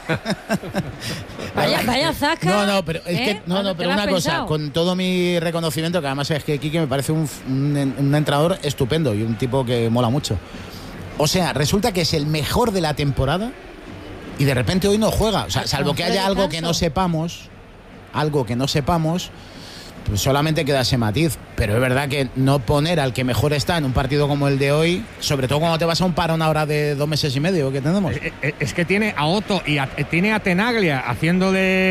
Vaya zasca. No, pero es que pero una cosa, con todo mi reconocimiento, que además es que Quique me parece un entrenador estupendo y un tipo que mola mucho. O sea, resulta que es el mejor de la temporada y de repente hoy no juega. O sea, salvo que haya algo que no sepamos, pues solamente queda ese matiz. Pero es verdad que no poner al que mejor está en un partido como el de hoy, sobre todo cuando te vas a un parón ahora de 2 meses y medio que tenemos. Es que tiene a Otto y tiene a Tenaglia haciendo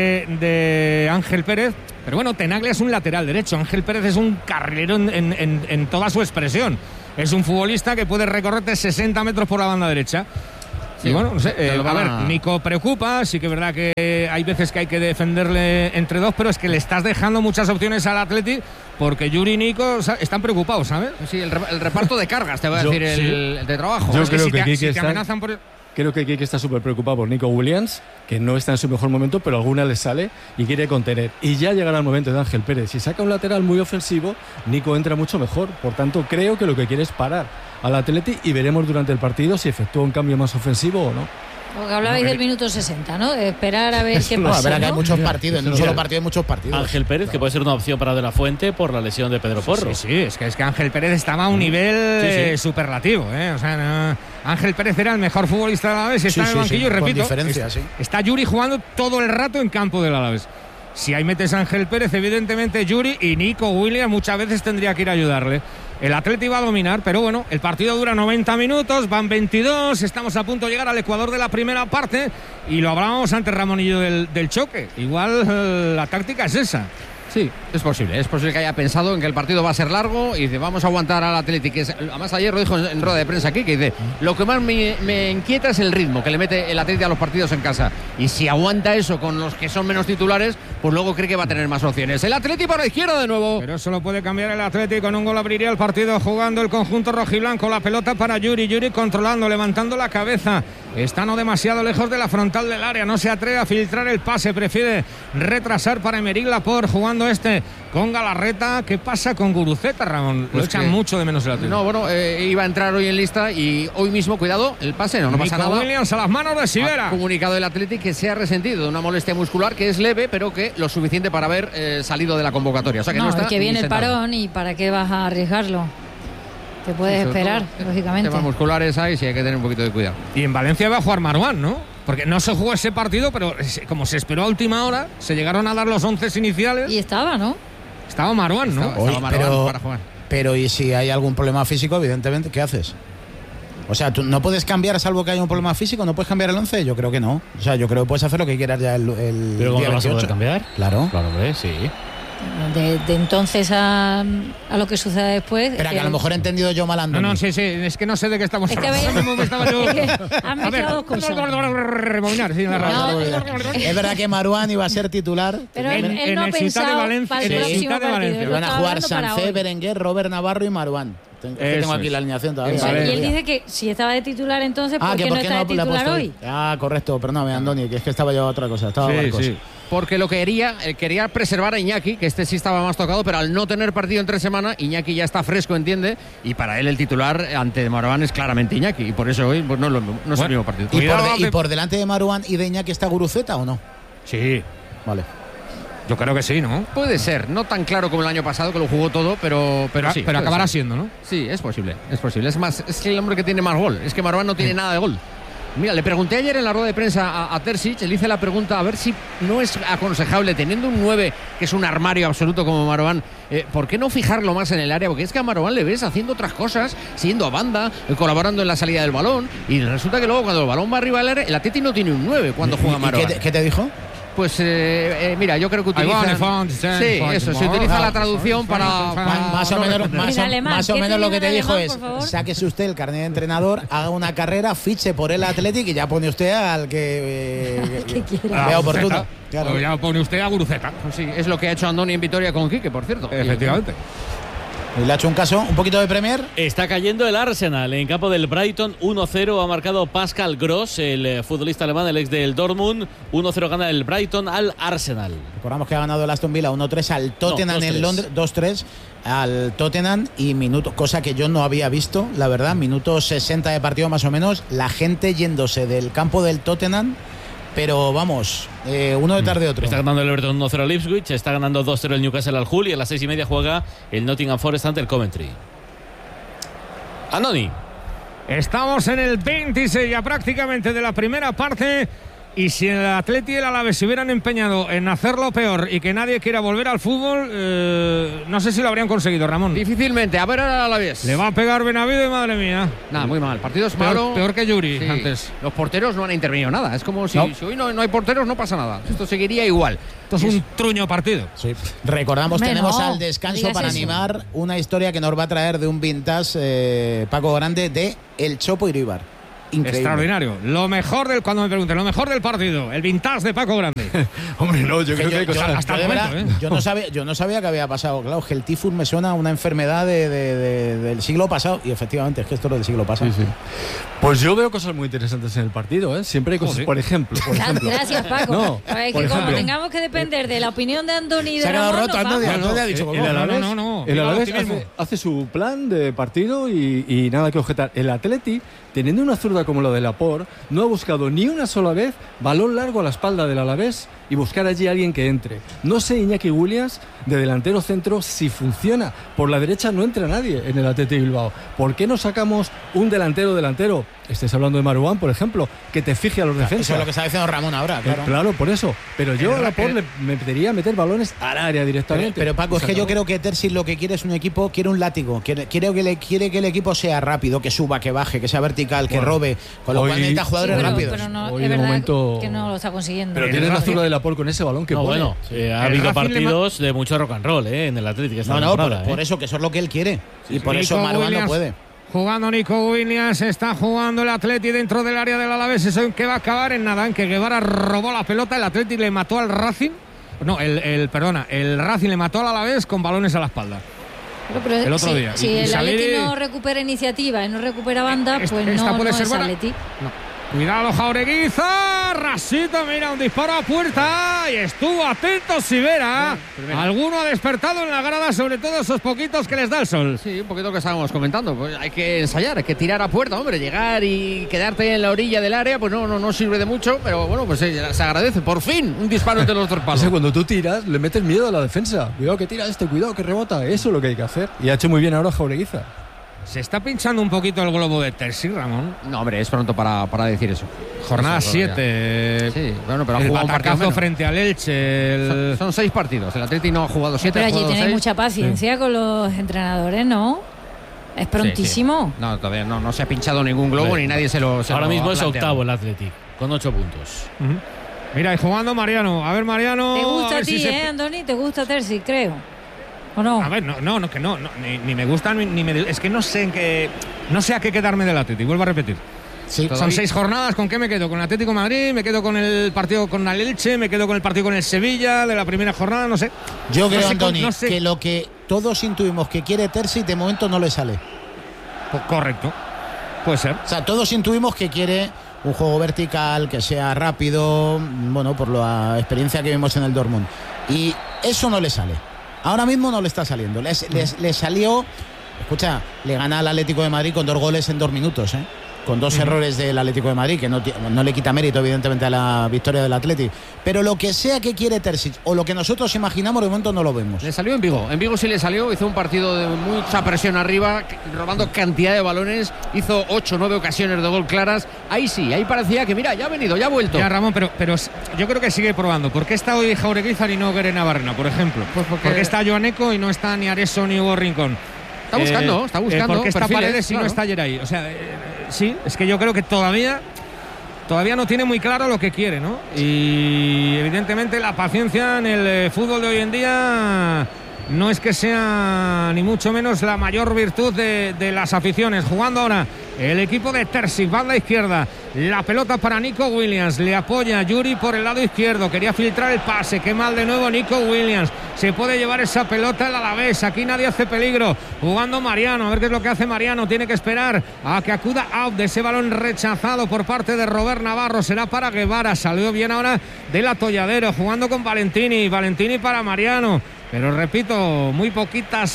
de Ángel Pérez. Pero bueno, Tenaglia es un lateral derecho. Ángel Pérez es un carrilero en toda su expresión. Es un futbolista que puede recorrerte 60 metros por la banda derecha. Sí, y bueno, no sé, a ver, Nico preocupa, sí que es verdad que hay veces que hay que defenderle entre dos, pero es que le estás dejando muchas opciones al Atleti porque Yuri y Nico están preocupados, ¿sabes? Sí, el reparto de cargas, te voy a decir, el de trabajo. Yo creo que si te amenazan por... Creo que Quique está súper preocupado por Nico Williams, que no está en su mejor momento, pero alguna le sale y quiere contener. Y ya llegará el momento de Ángel Pérez. Si saca un lateral muy ofensivo, Nico entra mucho mejor. Por tanto, creo que lo que quiere es parar al Atleti y veremos durante el partido si efectúa un cambio más ofensivo o no. Porque hablabais del minuto 60, ¿no? De esperar a ver qué pasa. A ver, que hay ¿no? muchos partidos, en un solo partido hay muchos partidos. Ángel Pérez, que puede ser una opción para De la Fuente por la lesión de Pedro Porro. Sí, es que Ángel Pérez estaba a un nivel superlativo, O sea, no, Ángel Pérez era el mejor futbolista del Alavés y está en el banquillo, y repito, diferencia, está Yuri jugando todo el rato en campo del Alavés. Si ahí metes a Ángel Pérez, evidentemente Yuri y Nico Williams muchas veces tendría que ir a ayudarle. El Atleti va a dominar, pero bueno, el partido dura 90 minutos, van 22, estamos a punto de llegar al ecuador de la primera parte y lo hablábamos antes, Ramonillo, del choque. Igual la táctica es esa. Sí, es posible que haya pensado en que el partido va a ser largo y dice, vamos a aguantar al Atlético. Además ayer lo dijo en rueda de prensa aquí, que dice, lo que más me inquieta es el ritmo que le mete el Atlético a los partidos en casa. Y si aguanta eso con los que son menos titulares, pues luego cree que va a tener más opciones. El Atlético por la izquierda de nuevo. Pero eso lo puede cambiar el Atlético, con un gol abriría el partido jugando el conjunto rojiblanco. La pelota para Yuri controlando, levantando la cabeza. Está no demasiado lejos de la frontal del área, no se atreve a filtrar el pase, prefiere retrasar para Aymeric Laporte, jugando con Galarreta. ¿Qué pasa con Guruceta, Ramón? Lo echan mucho de menos el Atlético. No, bueno, iba a entrar hoy en lista y hoy mismo, cuidado, el pase no pasa nada. Williams a las manos de Sivera. Ha comunicado el Atlético que se ha resentido de una molestia muscular que es leve, pero que lo suficiente para haber salido de la convocatoria. O sea que no está que viene el sentado. parón y ¿para qué vas a arriesgarlo? Te puedes esperar, lógicamente. Temas musculares hay, sí hay que tener un poquito de cuidado. Y en Valencia va a jugar Marouane, ¿no? Porque no se jugó ese partido, pero como se esperó a última hora, se llegaron a dar los 11 iniciales. Y estaba, ¿no? Estaba Marouane, ¿no? Estaba Marouane para jugar. Pero y si hay algún problema físico, evidentemente, ¿qué haces? O sea, ¿tú no puedes cambiar salvo que haya un problema físico? ¿No puedes cambiar el 11? Yo creo que no. O sea, yo creo que puedes hacer lo que quieras ya el ¿Pero cómo día lo vas a 28. poder cambiar? Claro. Claro, hombre, sí. De entonces a lo que suceda después. Espera, que a lo mejor he entendido yo mal, Andoni. No, sí, es que no sé de qué estamos hablando. Han mezclado dos cosas. Es verdad que Marouane iba a ser titular. Pero él no ha el Ciutat pensado de Valencia, para el en el próximo Ciutat de partido. Valencia. Van a jugar Sancé, Berenguer, Robert Navarro y Marouane. Tengo aquí la alineación todavía. Y él dice que si estaba de titular entonces, ¿por qué no está de titular hoy? Correcto, perdóname, Andoni, que es que estaba yo a otra cosa. Estaba a barcos. Sí. Porque lo que quería preservar a Iñaki, que sí estaba más tocado, pero al no tener partido entre semana, Iñaki ya está fresco, entiende, y para él el titular ante Marouane es claramente Iñaki, y por eso hoy pues, no es el mismo partido. ¿Y por delante de Marouane y de Iñaki está Guruceta o no? Sí. Vale. Yo creo que sí, ¿no? Puede ser, no tan claro como el año pasado, que lo jugó todo, pero sí. Pero acabará siendo, ¿no? Sí, es posible. Es más, es el hombre que tiene más gol. Es que Marouane no tiene nada de gol. Mira, le pregunté ayer en la rueda de prensa a Terzic, le hice la pregunta a ver si no es aconsejable, teniendo un 9 que es un armario absoluto como Marouane, ¿por qué no fijarlo más en el área? Porque es que a Marouane le ves haciendo otras cosas, siguiendo a banda, colaborando en la salida del balón, y resulta que luego cuando el balón va arriba del área, el Atleti no tiene un 9 cuando juega Marouane. ¿Qué te dijo? Pues mira, yo creo que utiliza. Se utiliza la traducción para más o menos lo que te dijo es: sáquese usted el carnet de entrenador, haga una carrera, fiche por el Athletic y ya pone usted al que vea oportuno. Claro. O ya pone usted a Guruceta. Pues sí, es lo que ha hecho Andoni en Vitoria con Quique, por cierto. Efectivamente. Y le ha hecho un caso, un poquito de Premier. Está cayendo el Arsenal en campo del Brighton. 1-0 ha marcado Pascal Gross, el futbolista alemán, el ex del Dortmund. 1-0 gana el Brighton al Arsenal. Recordamos que ha ganado el Aston Villa 1-3 al Tottenham en Londres, 2-3 al Tottenham y cosa que yo no había visto, la verdad, minuto 60 de partido más o menos, la gente yéndose del campo del Tottenham, pero vamos, uno detrás de otro. Está ganando el Everton 1-0 al Ipswich, está ganando 2-0 el Newcastle al Hull y a las 6:30 juega el Nottingham Forest ante el Coventry. Andoni. Estamos en el 26 ya prácticamente de la primera parte. Y si el Atleti y el Alavés se hubieran empeñado en hacerlo peor y que nadie quiera volver al fútbol, no sé si lo habrían conseguido, Ramón. Difícilmente. A ver al Alavés. Le va a pegar Benavides, madre mía. Nada, muy mal. Partido es malo. Peor que Yuri Sí. antes. Los porteros no han intervenido nada. Es como si hoy no hay porteros, no pasa nada. Esto seguiría igual. Esto es un truño partido. Sí. Recordamos, Hombre, tenemos no, al descanso digas para eso. animar una historia que nos va a traer de un vintage Paco Grande de El Chopo Iríbar. Increíble. Extraordinario. Lo mejor del, cuando me pregunten, lo mejor del partido, el vintage de Paco Grande. Hombre, no, yo creo que hay cosas. hasta el de momento, verdad, yo no sabía que había pasado. Claro, es que el tifus me suena a una enfermedad del siglo pasado. Y efectivamente, es que esto es del siglo pasado. Sí, sí. Pues yo veo cosas muy interesantes en el partido, ¿eh? Siempre hay cosas, Joder. por ejemplo. Gracias, Paco. No, A ver, por que como ejemplo. tengamos que depender de la opinión de Andoni y Se de ha quedado Ramón, roto, nos Andoni. vamos. Andoni ha dicho, El Alavés, no. el Viva el Alavés optimismo. hace su plan de partido y nada que objetar. El Atleti, teniendo una zurda como la de Laporte, no ha buscado ni una sola vez balón largo a la espalda del Alavés y buscar allí a alguien que entre. No sé, Iñaki Williams, de delantero centro, si funciona. Por la derecha no entra nadie en el Atleti Bilbao. ¿Por qué no sacamos un delantero? Estés hablando de Marouane, por ejemplo, que te fije a los defensas. Eso es lo que está diciendo Ramón ahora, claro. Claro, por eso. Pero yo a Laporte le metería a meter balones al área directamente. Pero Paco, es que yo creo que Terzi lo que quiere es un equipo, quiere un látigo, quiere que el equipo sea rápido, que suba, que baje, que sea vertical, que robe, con lo cual necesita Sí, jugadores rápidos. pero no, Hoy es de verdad momento- que no lo está consiguiendo. Pero tienes la zurda de Laporte con ese balón que No, pone. bueno, ha El habido Racing partidos de mucho rock and roll en el Atlético. Por eso, que eso es lo que él quiere. Y por eso Nico Marouane no Williams. puede. Jugando Nico Williams, está jugando el Atleti dentro del área del Alavés. Eso en que va a acabar en nada, en que Guevara robó la pelota, el Atleti le mató al Racing. No, el Racing le mató al Alavés con balones a la espalda. Pero el otro si, día. Si Y el salir- Atleti no recupera iniciativa y no recupera banda, pues esta no puede ser es buena. Atleti. Cuidado, Jaureguiza. Rasita, mira, un disparo a puerta. Y estuvo atento Sivera. Alguno ha despertado en la grada, sobre todo esos poquitos que les da el sol. Sí, un poquito lo que estábamos comentando. Pues hay que ensayar, hay que tirar a puerta, hombre. Llegar y quedarte en la orilla del área, pues no sirve de mucho. Pero bueno, pues se agradece. Por fin, un disparo entre los dos O palos. sea, cuando tú tiras, le metes miedo a la defensa. Cuidado que tira cuidado que rebota. Eso es lo que hay que hacer. Y ha hecho muy bien ahora Jaureguiza. Se está pinchando un poquito el globo de Terzi, Ramón. No, hombre, es pronto para decir eso. Jornada Eso, 7. Sí, bueno, pero ha El jugado un partido batacazo menos. frente al Elche. Son 6 partidos. El Atleti no ha jugado 7. Pero ha allí jugado tenéis 6. mucha paciencia con los entrenadores, ¿no? Es prontísimo. Sí, sí. No, todavía no se ha pinchado ningún globo ni nadie se lo Ahora mismo ha es planteado. octavo el Athletic, con 8 puntos. Ujú. Mira, y jugando Mariano. A ver, Mariano. ¿Te gusta a a ver ti, si se- Andoni? ¿Te gusta Terzi, creo? ¿O no? A ver, ni me gusta ni me. Es que no sé no sé a qué quedarme del Atlético. Vuelvo a repetir. Sí. Son 6 jornadas. ¿Con qué me quedo? Con el Atlético de Madrid, me quedo con el partido con el Elche, me quedo con el partido con el Sevilla de la primera jornada, no sé. Yo creo, No sé Andoni, no sé. que lo que todos intuimos que quiere Terzi de momento no le sale. Correcto. Puede ser. O sea, todos intuimos que quiere un juego vertical, que sea rápido, bueno, por la experiencia que vimos en el Dortmund. Y eso no le sale. Ahora mismo no le está saliendo. Le salió, escucha, le gana al Atlético de Madrid con 2 goles en 2 minutos, ¿eh? Con 2 errores del Atlético de Madrid, que no le quita mérito, evidentemente, a la victoria del Atlético. Pero lo que sea que quiere Terzic, o lo que nosotros imaginamos, de momento no lo vemos. Le salió en Vigo. En Vigo sí le salió. Hizo un partido de mucha presión arriba, robando cantidad de balones. Hizo 8 o 9 ocasiones de gol claras. Ahí sí, ahí parecía que, mira, ya ha venido, ya ha vuelto. Ya, Ramón, pero yo creo que sigue probando. ¿Por qué está hoy Jaureguizar y no Guere Navarrena, por ejemplo? Pues porque- ¿Por qué está Joaneco y no está ni Areso ni Hugo Rincón? Está buscando ¿Por qué está perfiles, Paredes y claro. no está Geray? O sea, sí, es que yo creo que todavía no tiene muy claro lo que quiere, ¿no? Y evidentemente la paciencia en el fútbol de hoy en día no es que sea ni mucho menos la mayor virtud de las aficiones. Jugando ahora el equipo de Terzic, banda izquierda, la pelota para Nico Williams, le apoya Yuri por el lado izquierdo, quería filtrar el pase, qué mal de nuevo Nico Williams, se puede llevar esa pelota el Alavés, aquí nadie hace peligro, jugando Mariano, a ver qué es lo que hace Mariano, tiene que esperar a que acuda out de ese balón rechazado por parte de Robert Navarro, será para Guevara, salió bien ahora del atolladero, jugando con Valentini para Mariano. Pero repito, muy poquitos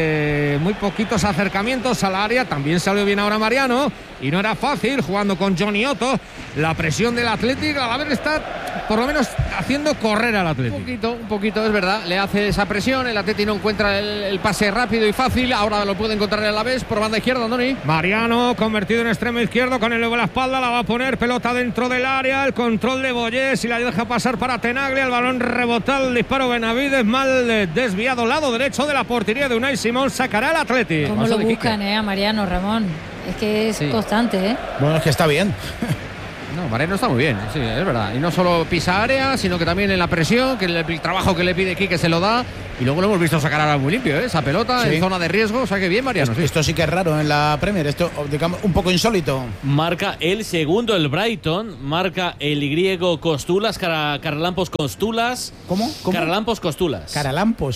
acercamientos al área. También salió bien ahora Mariano y no era fácil jugando con Johnny Otto. La presión del Athletic a la vez está por lo menos haciendo correr al Athletic. Un poquito, es verdad. Le hace esa presión. El Athletic no encuentra el pase rápido y fácil. Ahora lo puede encontrar a la vez por banda izquierda, Andoni. Mariano convertido en extremo izquierdo con el de la espalda. La va a poner pelota dentro del área. El control de Boyés y la deja pasar para Tenaglia. El balón rebotado. El disparo Benavides mal desviado, lado derecho de la portería de Unai Simón, sacará el Athletic. ¿Cómo lo buscan, a Mariano, Ramón? Es que es constante, ¿eh? Bueno, es que está bien. No, Mariano está muy bien, sí, es verdad. Y no solo pisa área, sino que también en la presión, que el trabajo que le pide Quique se lo da. Y luego lo hemos visto sacar ahora muy limpio, esa pelota en zona de riesgo. O sea que bien, Mariano. Esto sí que es raro en la Premier, esto digamos un poco insólito. Marca el segundo el Brighton, marca el griego Costulas, Caralampos Costulas. ¿Cómo? Caralampos Costulas. Caralampos,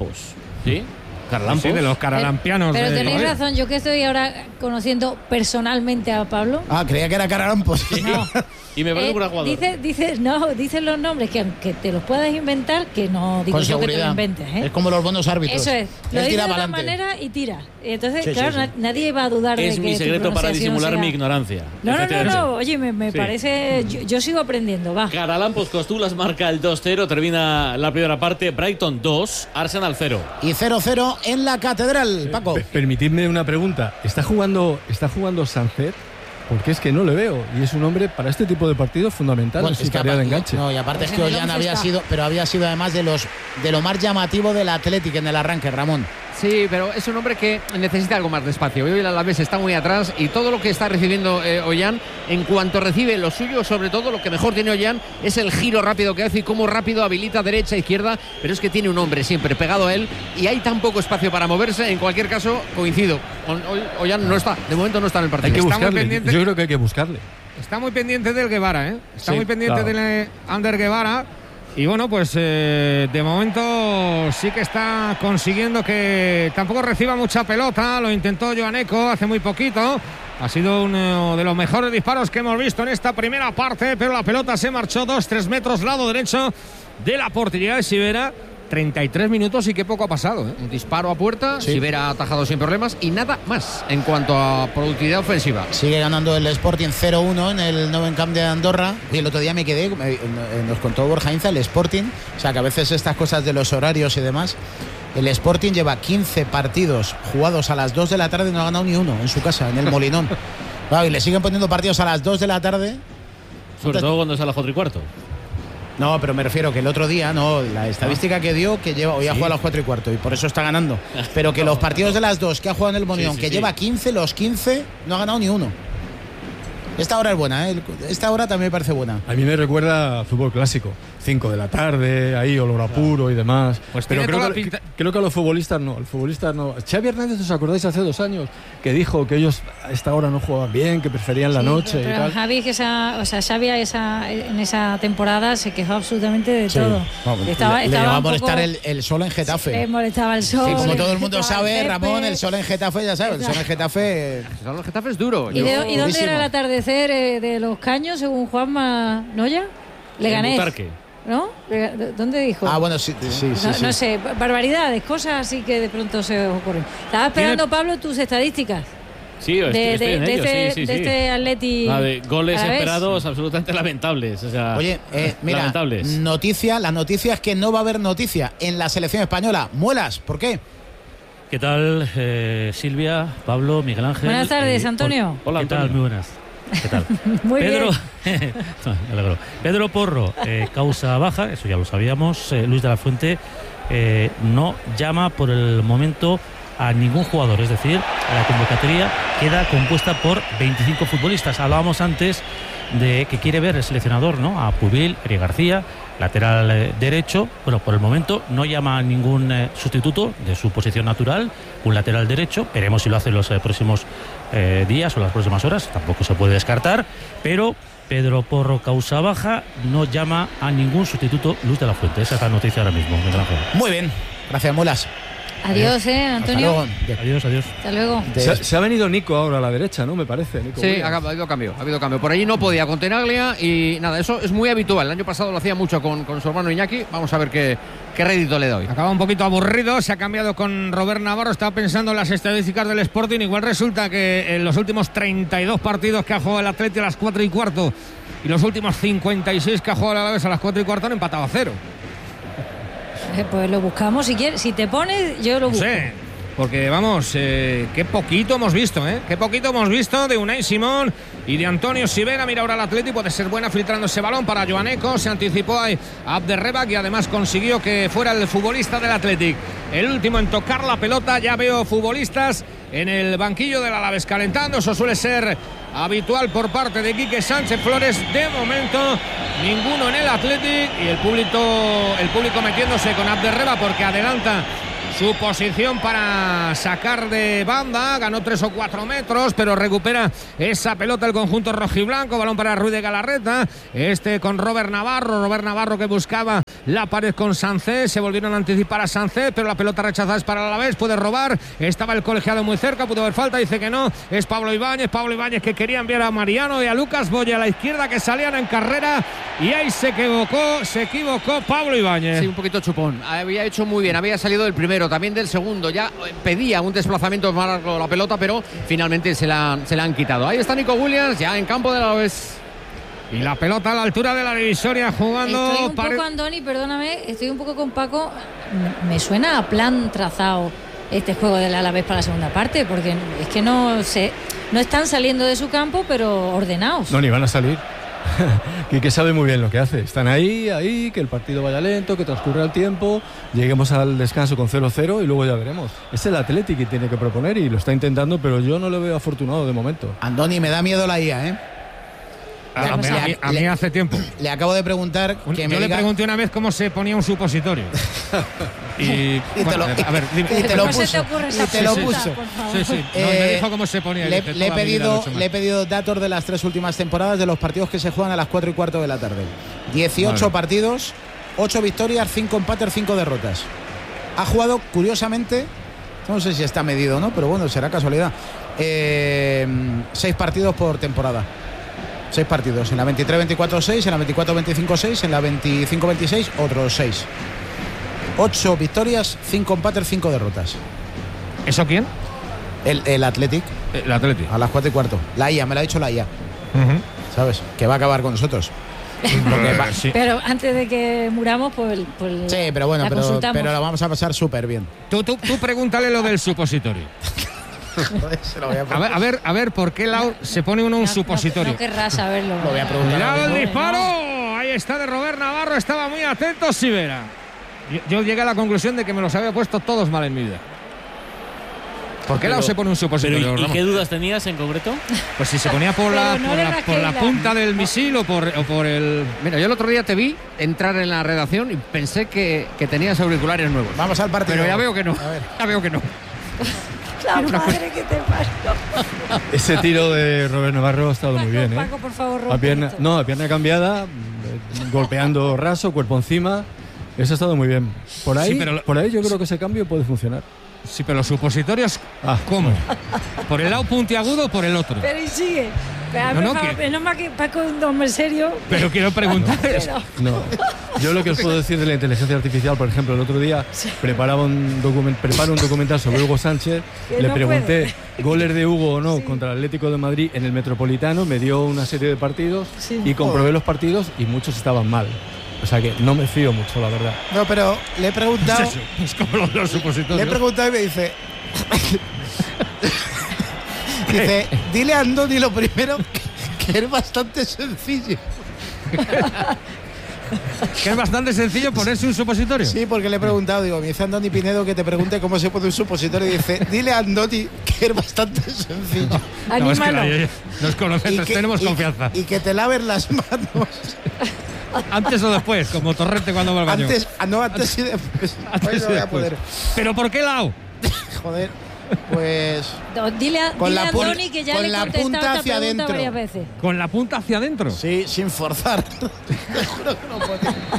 ¿sí? Caralampos. Sí, de los caralampianos. Pero tenéis razón, yo que estoy ahora conociendo personalmente a Pablo. Creía que era Caralampos. No. Y me parece un gran jugador. Dices los nombres que aunque te los puedas inventar, que no digo yo que te lo inventes, ¿eh? Es como los buenos árbitros. Eso es, lo dice de una manera y tira. Entonces, claro, nadie va a dudar de que es mi secreto para disimular mi ignorancia. No, oye, me parece, yo sigo aprendiendo, va. Caralampos Costulas marca el 2-0, termina la primera parte, Brighton 2, Arsenal 0. Y 0-0 en la Catedral, Paco. Permitidme una pregunta, ¿está jugando Sancet? Porque es que no le veo y es un hombre para este tipo de partidos fundamental, bueno, su tarea de enganche. No, y aparte es que Ollán había sido además de lo más llamativo del Athletic en el arranque, Ramón. Sí, pero es un hombre que necesita algo más de espacio. Hoy el Alavés está muy atrás y todo lo que está recibiendo Ollán, en cuanto recibe lo suyo, sobre todo lo que mejor tiene Ollán es el giro rápido que hace y cómo rápido habilita derecha, izquierda, pero es que tiene un hombre siempre pegado a él y hay tan poco espacio para moverse. En cualquier caso, coincido. Ollán no está, de momento no está en el partido. Hay que buscarle, yo creo que hay que buscarle. Está muy pendiente del Guevara, ¿eh? Muy pendiente del Ander Guevara. Y bueno, pues de momento sí que está consiguiendo que tampoco reciba mucha pelota. Lo intentó Joaneco hace muy poquito. Ha sido uno de los mejores disparos que hemos visto en esta primera parte, pero la pelota se marchó 2-3 metros lado derecho de la portería de Sivera. 33 minutos y qué poco ha pasado, ¿eh? Un disparo a puerta, Sivera ha atajado sin problemas y nada más en cuanto a productividad ofensiva. Sigue ganando el Sporting 0-1 en el Nou Camp de Andorra. Y el otro día me quedé, nos contó Borja Inza, el Sporting, o sea que a veces estas cosas de los horarios y demás, el Sporting lleva 15 partidos jugados a las 2 de la tarde y no ha ganado ni uno en su casa, en el Molinón. Y le siguen poniendo partidos a las 2 de la tarde. Sobre todo cuando es a las 4:15. No, pero me refiero que el otro día, la estadística que dio, que lleva hoy ha jugado a las 4:15 y por eso está ganando. Pero que los partidos de las 2 que ha jugado en el Molinón, lleva 15, los 15 no ha ganado ni uno. Esta hora es buena, ¿eh? Esta hora también me parece buena. A mí me recuerda a fútbol clásico. 5 de la tarde, ahí olor a puro y demás. Pues pero creo que a los futbolistas no. El futbolista no. Xavi Hernández, ¿os acordáis hace 2 años? Que dijo que ellos a esta hora no jugaban bien, que preferían la noche pero y tal. Javi, Xavi en esa temporada se quejó absolutamente de todo. Le llegaba a molestar el sol en Getafe. Le molestaba el sol. Sí, como todo el mundo sabe, Ramón, el sol en Getafe, ya sabes, el sol en Getafe... El sol en Getafe es duro. ¿Y dónde era el atardecer de los Caños, según Juanma Noya? Leganés. ¿No? ¿Dónde dijo? Bueno, sí. No sé, barbaridades, cosas así que de pronto se ocurren. Estaba esperando, Pablo, tus estadísticas. Sí, estoy en ello, sí. Este Atleti. De goles esperados absolutamente lamentables. O sea, oye, mira, lamentables. La noticia es que no va a haber noticia en la selección española. Muelas, ¿por qué? ¿Qué tal, Silvia, Pablo, Miguel Ángel? Buenas tardes, Antonio. Hola, ¿Qué tal? Muy buenas. ¿Qué tal? Muy Pedro, bien. Pedro Porro, causa baja, eso ya lo sabíamos. Luis de la Fuente no llama por el momento a ningún jugador, es decir, la convocatoria queda compuesta por 25 futbolistas. Hablábamos antes de que quiere ver el seleccionador, ¿no?, a Pubil, Eric García, lateral derecho. Bueno, por el momento no llama a ningún sustituto de su posición natural, un lateral derecho. Veremos si lo hace en los próximos días o las próximas horas, tampoco se puede descartar, pero Pedro Porro causa baja, no llama a ningún sustituto Luis de la Fuente. Esa es la noticia ahora mismo, Miguel Ángel. Muy bien, gracias, Mulas. Adiós, Antonio. Hasta Adiós, adiós. Hasta luego. Se ha venido Nico ahora a la derecha, ¿no? Me parece. Nico Sí, Williams. ha habido cambio. Por allí no podía con Tenaglia y nada, eso es muy habitual. El año pasado lo hacía mucho con su hermano Iñaki. Vamos a ver qué rédito le doy. Acaba un poquito aburrido, se ha cambiado con Robert Navarro, estaba pensando en las estadísticas del Sporting. Igual resulta que en los últimos 32 partidos que ha jugado el Atleti a las 4:15 y los últimos 56 que ha jugado el Alavés a las 4:15 han empatado a 0. Pues lo buscamos si quieres. Si te pones, yo lo busco. Sí, porque vamos, qué poquito hemos visto, ¿eh? Qué poquito hemos visto de Unai Simón y de Antonio Sivera. Mira ahora el Atleti, puede ser buena filtrando ese balón para Joaneco. Se anticipó a Abderrebak y además consiguió que fuera el futbolista del Athletic el último en tocar la pelota. Ya veo futbolistas en el banquillo del Alavés calentando. Eso suele ser habitual por parte de Quique Sánchez Flores. De momento ninguno en el Athletic y el público metiéndose con Abderrebak porque adelanta su posición para sacar de banda. Ganó 3 o 4 metros, pero recupera esa pelota el conjunto rojiblanco. Balón para Ruiz de Galarreta. Con Robert Navarro que buscaba la pared con Sánchez. Se volvieron a anticipar a Sánchez, pero la pelota rechazada es para el Alavés. Puede robar. Estaba el colegiado muy cerca. Pudo haber falta. Dice que no. Es Pablo Ibáñez que quería enviar a Mariano y a Lucas Boya a la izquierda, que salían en carrera. Y ahí se equivocó Pablo Ibáñez. Sí, un poquito chupón. Había hecho muy bien. Había salido del primero, también del segundo. Ya pedía un desplazamiento más largo la pelota, pero finalmente se la han quitado. Ahí está Nico Williams, ya en campo de la Alavés. Y la pelota a la altura de la divisoria jugando. Estoy un poco, Andoni, perdóname, estoy un poco con Paco. Me suena a plan trazado este juego del Alavés para la segunda parte, porque es que no están saliendo de su campo, pero ordenados. No, ni van a salir. Quique sabe muy bien lo que hace. Están ahí, que el partido vaya lento, que transcurra el tiempo, lleguemos al descanso con 0-0 y luego ya veremos. Es el Athletic que tiene que proponer y lo está intentando, pero yo no lo veo afortunado de momento. Andoni, me da miedo la IA, ¿eh? A mí hace tiempo. Le acabo de preguntar yo le pregunté una vez cómo se ponía un supositorio. y te lo puso. Sí. Me dijo cómo se ponía. Le he pedido datos de las 3 últimas temporadas de los partidos que se juegan a las 4:15 de la tarde. 18 partidos, 8 victorias, 5 empates, 5 derrotas. Ha jugado, curiosamente, no sé si está medido o no, pero bueno, será casualidad, 6 partidos por temporada. 6 partidos, en la 23-24 6, en la 24-25 6, en la 25-26 otros 6. 8 victorias, 5 empates, 5 derrotas. ¿Eso quién? El Athletic. El Athletic. A las 4:15. La IA, me lo ha dicho la IA. ¿Sabes? Que va a acabar con nosotros. Sí. Pero antes de que muramos, pues sí, pero bueno, pero la vamos a pasar súper bien. Tú pregúntale lo del supositorio. A ver, ¿por qué lado se pone uno un supositorio? No querrás saberlo. Lo voy a preguntar. ¡Mirad el disparo! Ahí está de Robert Navarro, estaba muy atento Sivera. Yo llegué a la conclusión de que me los había puesto todos mal en mi vida. ¿Por qué lado se pone un supositorio? ¿Y qué dudas tenías en concreto? Pues si se ponía por la punta del misil o por el... Mira, yo el otro día te vi entrar en la redacción y pensé que tenías auriculares nuevos. Vamos al partido. Pero ya veo que no. Ya veo que no. La madre que te parió. Ese tiro de Robert Navarro ha estado muy bien, ¿eh? Paco, por favor, a pierna cambiada, golpeando raso, cuerpo encima. Eso ha estado muy bien. Por ahí yo creo que ese cambio puede funcionar. Sí, pero los supositorios, ¿cómo? ¿Por el lado puntiagudo o por el otro? Pero y sigue. Menos mal que Paco es un hombre serio. Pero quiero preguntar eso. No. Yo lo que os puedo decir de la inteligencia artificial, por ejemplo, el otro día preparo un documental sobre Hugo Sánchez. Le pregunté goles de Hugo o no contra el Atlético de Madrid en el Metropolitano. Me dio una serie de partidos y comprobé los partidos y muchos estaban mal. O sea que no me fío mucho, la verdad. No, pero le he preguntado. Es como los supositorios. Le he preguntado y me dice. Dile a Andoni lo primero, que es bastante sencillo. ¿Que es bastante sencillo ponerse un supositorio? Sí, porque le he preguntado, me dice Andoni Pinedo que te pregunte cómo se pone un supositorio y dice, dile a Andoni que es bastante sencillo. Anímalo. Nos conocemos, tenemos confianza. Y que te laves las manos Antes o después, como Torrente cuando va al baño. Antes y después. Antes Hoy y no voy a después. poder. ¿Pero por qué lado? Joder, pues Dile a Tony que ya con le he la contestado punta esta hacia pregunta adentro. varias veces. ¿Con la punta hacia adentro? sí, sin forzar. Te juro que no puedo.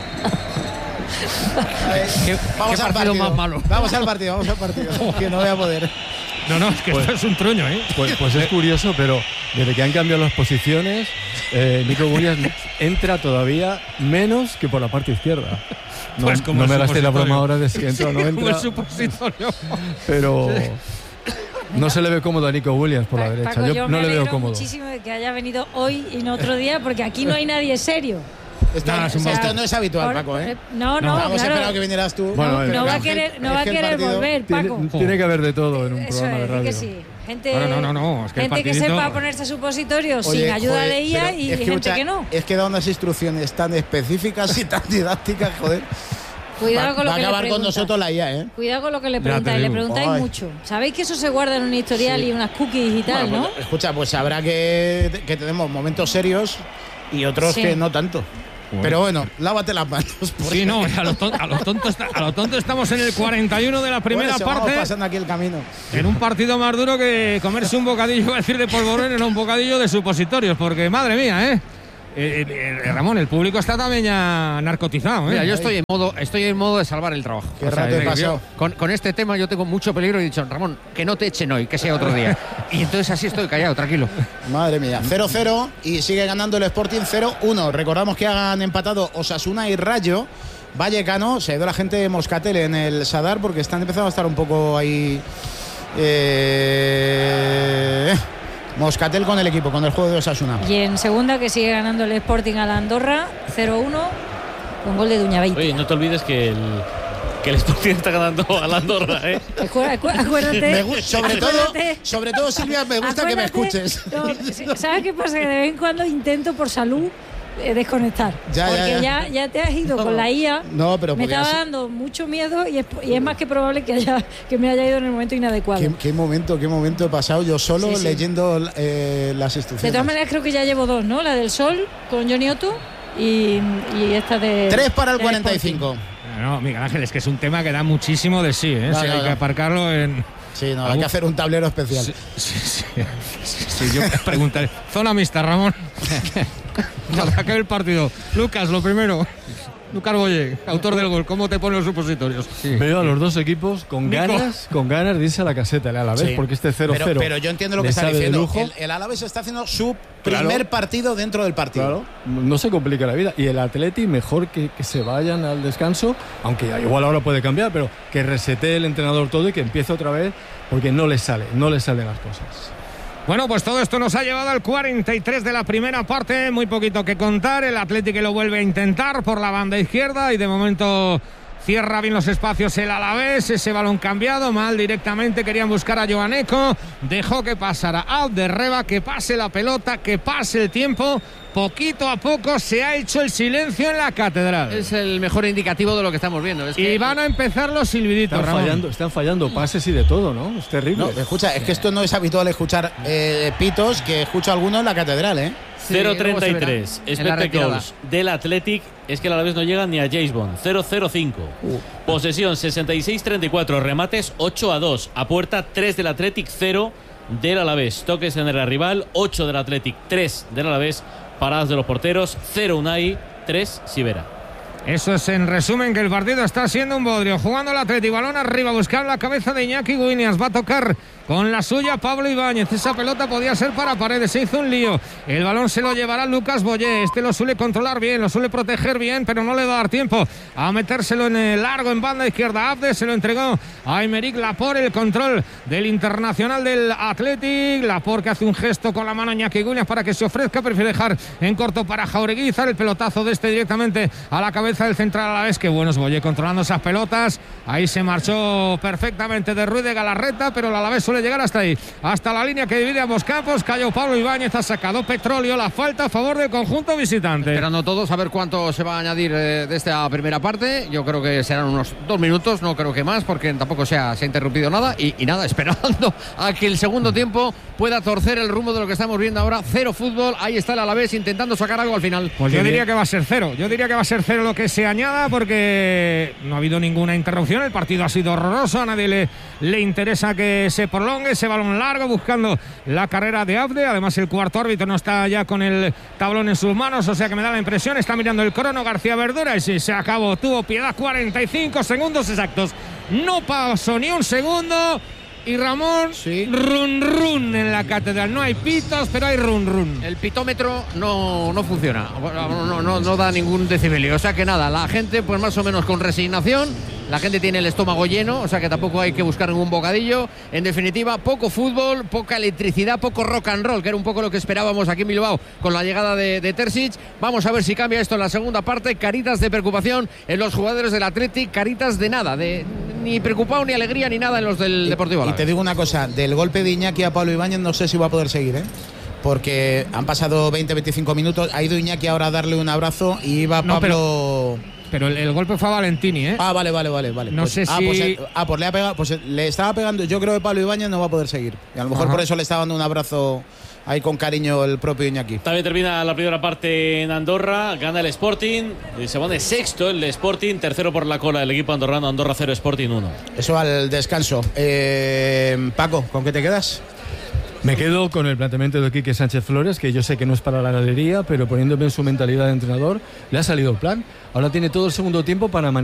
Vamos qué al partido partido. más malo. Vamos al partido. Que no voy a poder. No, es que esto es un truño, ¿eh? Pues es curioso, pero desde que han cambiado las posiciones, Nico Williams entra todavía menos que por la parte izquierda. No, Pues como no el me gasté la supositorio. broma ahora de si entra o no Como entra, el supositorio. pero no se le ve cómodo a Nico Williams por la derecha. Paco, Yo no me le veo alegro cómodo. muchísimo de que haya venido hoy y no otro día, porque aquí no hay nadie serio. Esto no es habitual, Paco, ¿eh? No, Hemos claro. esperado que vinieras tú. Bueno, pero No va a es que querer, no va a es que el querer partido- volver, Paco. Tiene que haber de todo en un Eso programa de es, radio. que sí. Gente, No, es que el gente que partidito- sepa ponerse supositorios Oye, sin ayuda joder, de IA pero y es que, gente escucha, que no. Es que da unas instrucciones tan específicas y tan didácticas, joder. Cuidado con lo Va a que le acabar con preguntas. nosotros la IA, ¿eh? Cuidado con lo que le te preguntáis. Le digo. preguntáis Ay. mucho. Sabéis que eso se guarda en un historial y unas cookies y tal, Bueno, ¿no? pues, escucha, pues habrá que tenemos momentos serios y otros Sí. que no tanto. Pero bueno, lávate las manos. porque- Sí, no, a lo tonto estamos en el 41 de la primera Bueno, se vamos parte. pasando aquí el camino. En un partido más duro que comerse un bocadillo, iba a decir de polvorón, era un bocadillo de supositorios, porque madre mía, Ramón, el público está también ya narcotizado, Mira, yo estoy en modo de salvar el trabajo. Qué rato he pasado. Con este tema yo tengo mucho peligro y he dicho, Ramón, que no te echen hoy, que sea otro día. Y entonces así estoy callado, tranquilo. Madre mía, 0-0 y sigue ganando el Sporting 0-1. Recordamos que han empatado Osasuna y Rayo Vallecano. Se ha ido la gente de Moscatel en el Sadar porque están empezando a estar un poco ahí. Moscatel con el equipo, con el juego de Osasuna. Y en segunda, que sigue ganando el Sporting a la Andorra, 0-1, con gol de Duñabeiti. Oye, no te olvides que el Sporting está ganando a la Andorra, ¿eh? Acuérdate. Sobre todo, Silvia, me gusta que me acuérdate- escuches. no, ¿sabes qué pasa? Que de vez en cuando intento por salud desconectar. Porque ya te has ido con la IA. No, pero me podía estaba ser- dando mucho miedo y es más que probable que me haya ido en el momento inadecuado. ¿Qué momento he pasado yo solo Sí, sí. leyendo las instrucciones? De todas maneras, creo que ya llevo dos, ¿no? La del Sol con Johnny Otto y esta de. 3 para el del 45. No, Miguel Ángel, es que es un tema que da muchísimo de sí, ¿eh? No, Sí, no, hay que no. aparcarlo en... Sí, no, hay que hacer un tablero especial. Sí, yo preguntaré. Zona mixta, Ramón. Para que el partido. Lucas, lo primero. Lucas Boye, autor del gol. ¿Cómo te ponen los supositorios? Sí. Veo a los dos equipos con Nico. ganas de irse a la caseta, el Alavés, Sí. porque este 0-0. Pero yo entiendo lo que le está sabe de diciendo. lujo. El Alavés está haciendo su Claro. primer partido dentro del partido. Claro, no se complica la vida. Y el Atleti, mejor que se vayan al descanso, aunque igual ahora puede cambiar, pero que resete el entrenador todo y que empiece otra vez, porque no le salen las cosas. Bueno, pues todo esto nos ha llevado al 43 de la primera parte. Muy poquito que contar. El Atlético lo vuelve a intentar por la banda izquierda y de momento cierra bien los espacios el Alavés. Ese balón cambiado mal directamente. Querían buscar a Joaneco. Dejó que pasara Alderreba, que pase la pelota, que pase el tiempo. Poquito a poco se ha hecho el silencio en la catedral. Es el mejor indicativo de lo que estamos viendo. Es que Y van a empezar los silbiditos, Ramón. Están fallando pases y de todo, ¿no? Es terrible. No, escucha, es que esto no es habitual escuchar pitos, que escucho algunos en la catedral, ¿eh? Sí, luego se verá 0-33. en la retirada. Spectacles del Athletic. Es que el Alavés no llega ni a James Bond. 0-0-5. Posesión 66-34. Remates 8-2. A puerta 3 del Athletic, 0 del Alavés. Toques en el rival 8 del Athletic, 3 del Alavés. Paradas de los porteros 0 Unai, 3 Sivera. Eso es en resumen que el partido está siendo un bodrio. Jugando el Atleti, balón arriba, buscar la cabeza de Iñaki Williams. Va a tocar con la suya Pablo Ibáñez. Esa pelota podía ser para Paredes. Se hizo un lío. El balón se lo llevará Lucas Boyé. Este lo suele controlar bien, lo suele proteger bien, pero no le va a dar tiempo a metérselo en el largo en banda izquierda. Abde se lo entregó a Aymeric Laporte. El control del internacional del Athletic. Laporte que hace un gesto con la mano a Iñaki Williams para que se ofrezca. Prefiere dejar en corto para Jaureguizar. El pelotazo de este directamente a la cabeza del central a la vez. Que bueno es Boyé controlando esas pelotas. Ahí se marchó perfectamente de Ruiz de Galarreta, pero el Alavés suele suele llegar hasta ahí, hasta la línea que divide ambos campos. Cayó Pablo Ibáñez, ha sacado Petróleo, la falta a favor del conjunto visitante. Esperando todos a ver cuánto se va a añadir de esta primera parte. Yo creo que serán unos 2 minutos, no creo que más, porque tampoco se ha interrumpido nada. Y nada, esperando a que el segundo tiempo pueda torcer el rumbo de lo que estamos viendo ahora. 0 fútbol, ahí está el Alavés intentando sacar algo al final. Pues yo diría que va a ser 0. Yo diría que va a ser 0 lo que se añada, porque no ha habido ninguna interrupción. El partido ha sido horroroso, a nadie le interesa que se prolongue ese balón largo buscando la carrera de Abde. Además, el cuarto árbitro no está ya con el tablón en sus manos, o sea que me da la impresión, está mirando el crono García Verdura, y si se acabó, tuvo piedad, 45 segundos exactos, no pasó ni un segundo. Y Ramón, sí. Run run en la catedral. No hay pitos, pero hay run run. El pitómetro no funciona, no da ningún decibelio. O sea que nada, la gente pues más o menos con resignación. La gente tiene el estómago lleno, o sea que tampoco hay que buscar ningún bocadillo. En definitiva, poco fútbol, poca electricidad, poco rock and roll, que era un poco lo que esperábamos aquí en Bilbao con la llegada de Terzic. Vamos a ver si cambia esto en la segunda parte. Caritas de preocupación en los jugadores del Athletic, caritas de nada, ni preocupado, ni alegría, ni nada en los del Deportivo Alavés. Y te digo una cosa, del golpe de Iñaki a Pablo Ibáñez no sé si va a poder seguir, porque han pasado 20-25 minutos, ha ido Iñaki ahora a darle un abrazo y iba Pablo... Pero el golpe fue a Valentini, ¿eh? Ah, vale. No pues, sé si... Pues le ha pegado, pues le estaba pegando. Yo creo que Pablo Ibáñez no va a poder seguir. Y a lo mejor por eso le está dando un abrazo ahí con cariño el propio Iñaki. También termina la primera parte en Andorra, gana el Sporting, y se pone sexto el Sporting, tercero por la cola el equipo andorrano, Andorra 0, Sporting 1. Eso al descanso. Paco, ¿con qué te quedas? Me quedo con el planteamiento de Quique Sánchez Flores, que yo sé que no es para la galería, pero poniéndome en su mentalidad de entrenador, le ha salido el plan. Ahora tiene todo el segundo tiempo para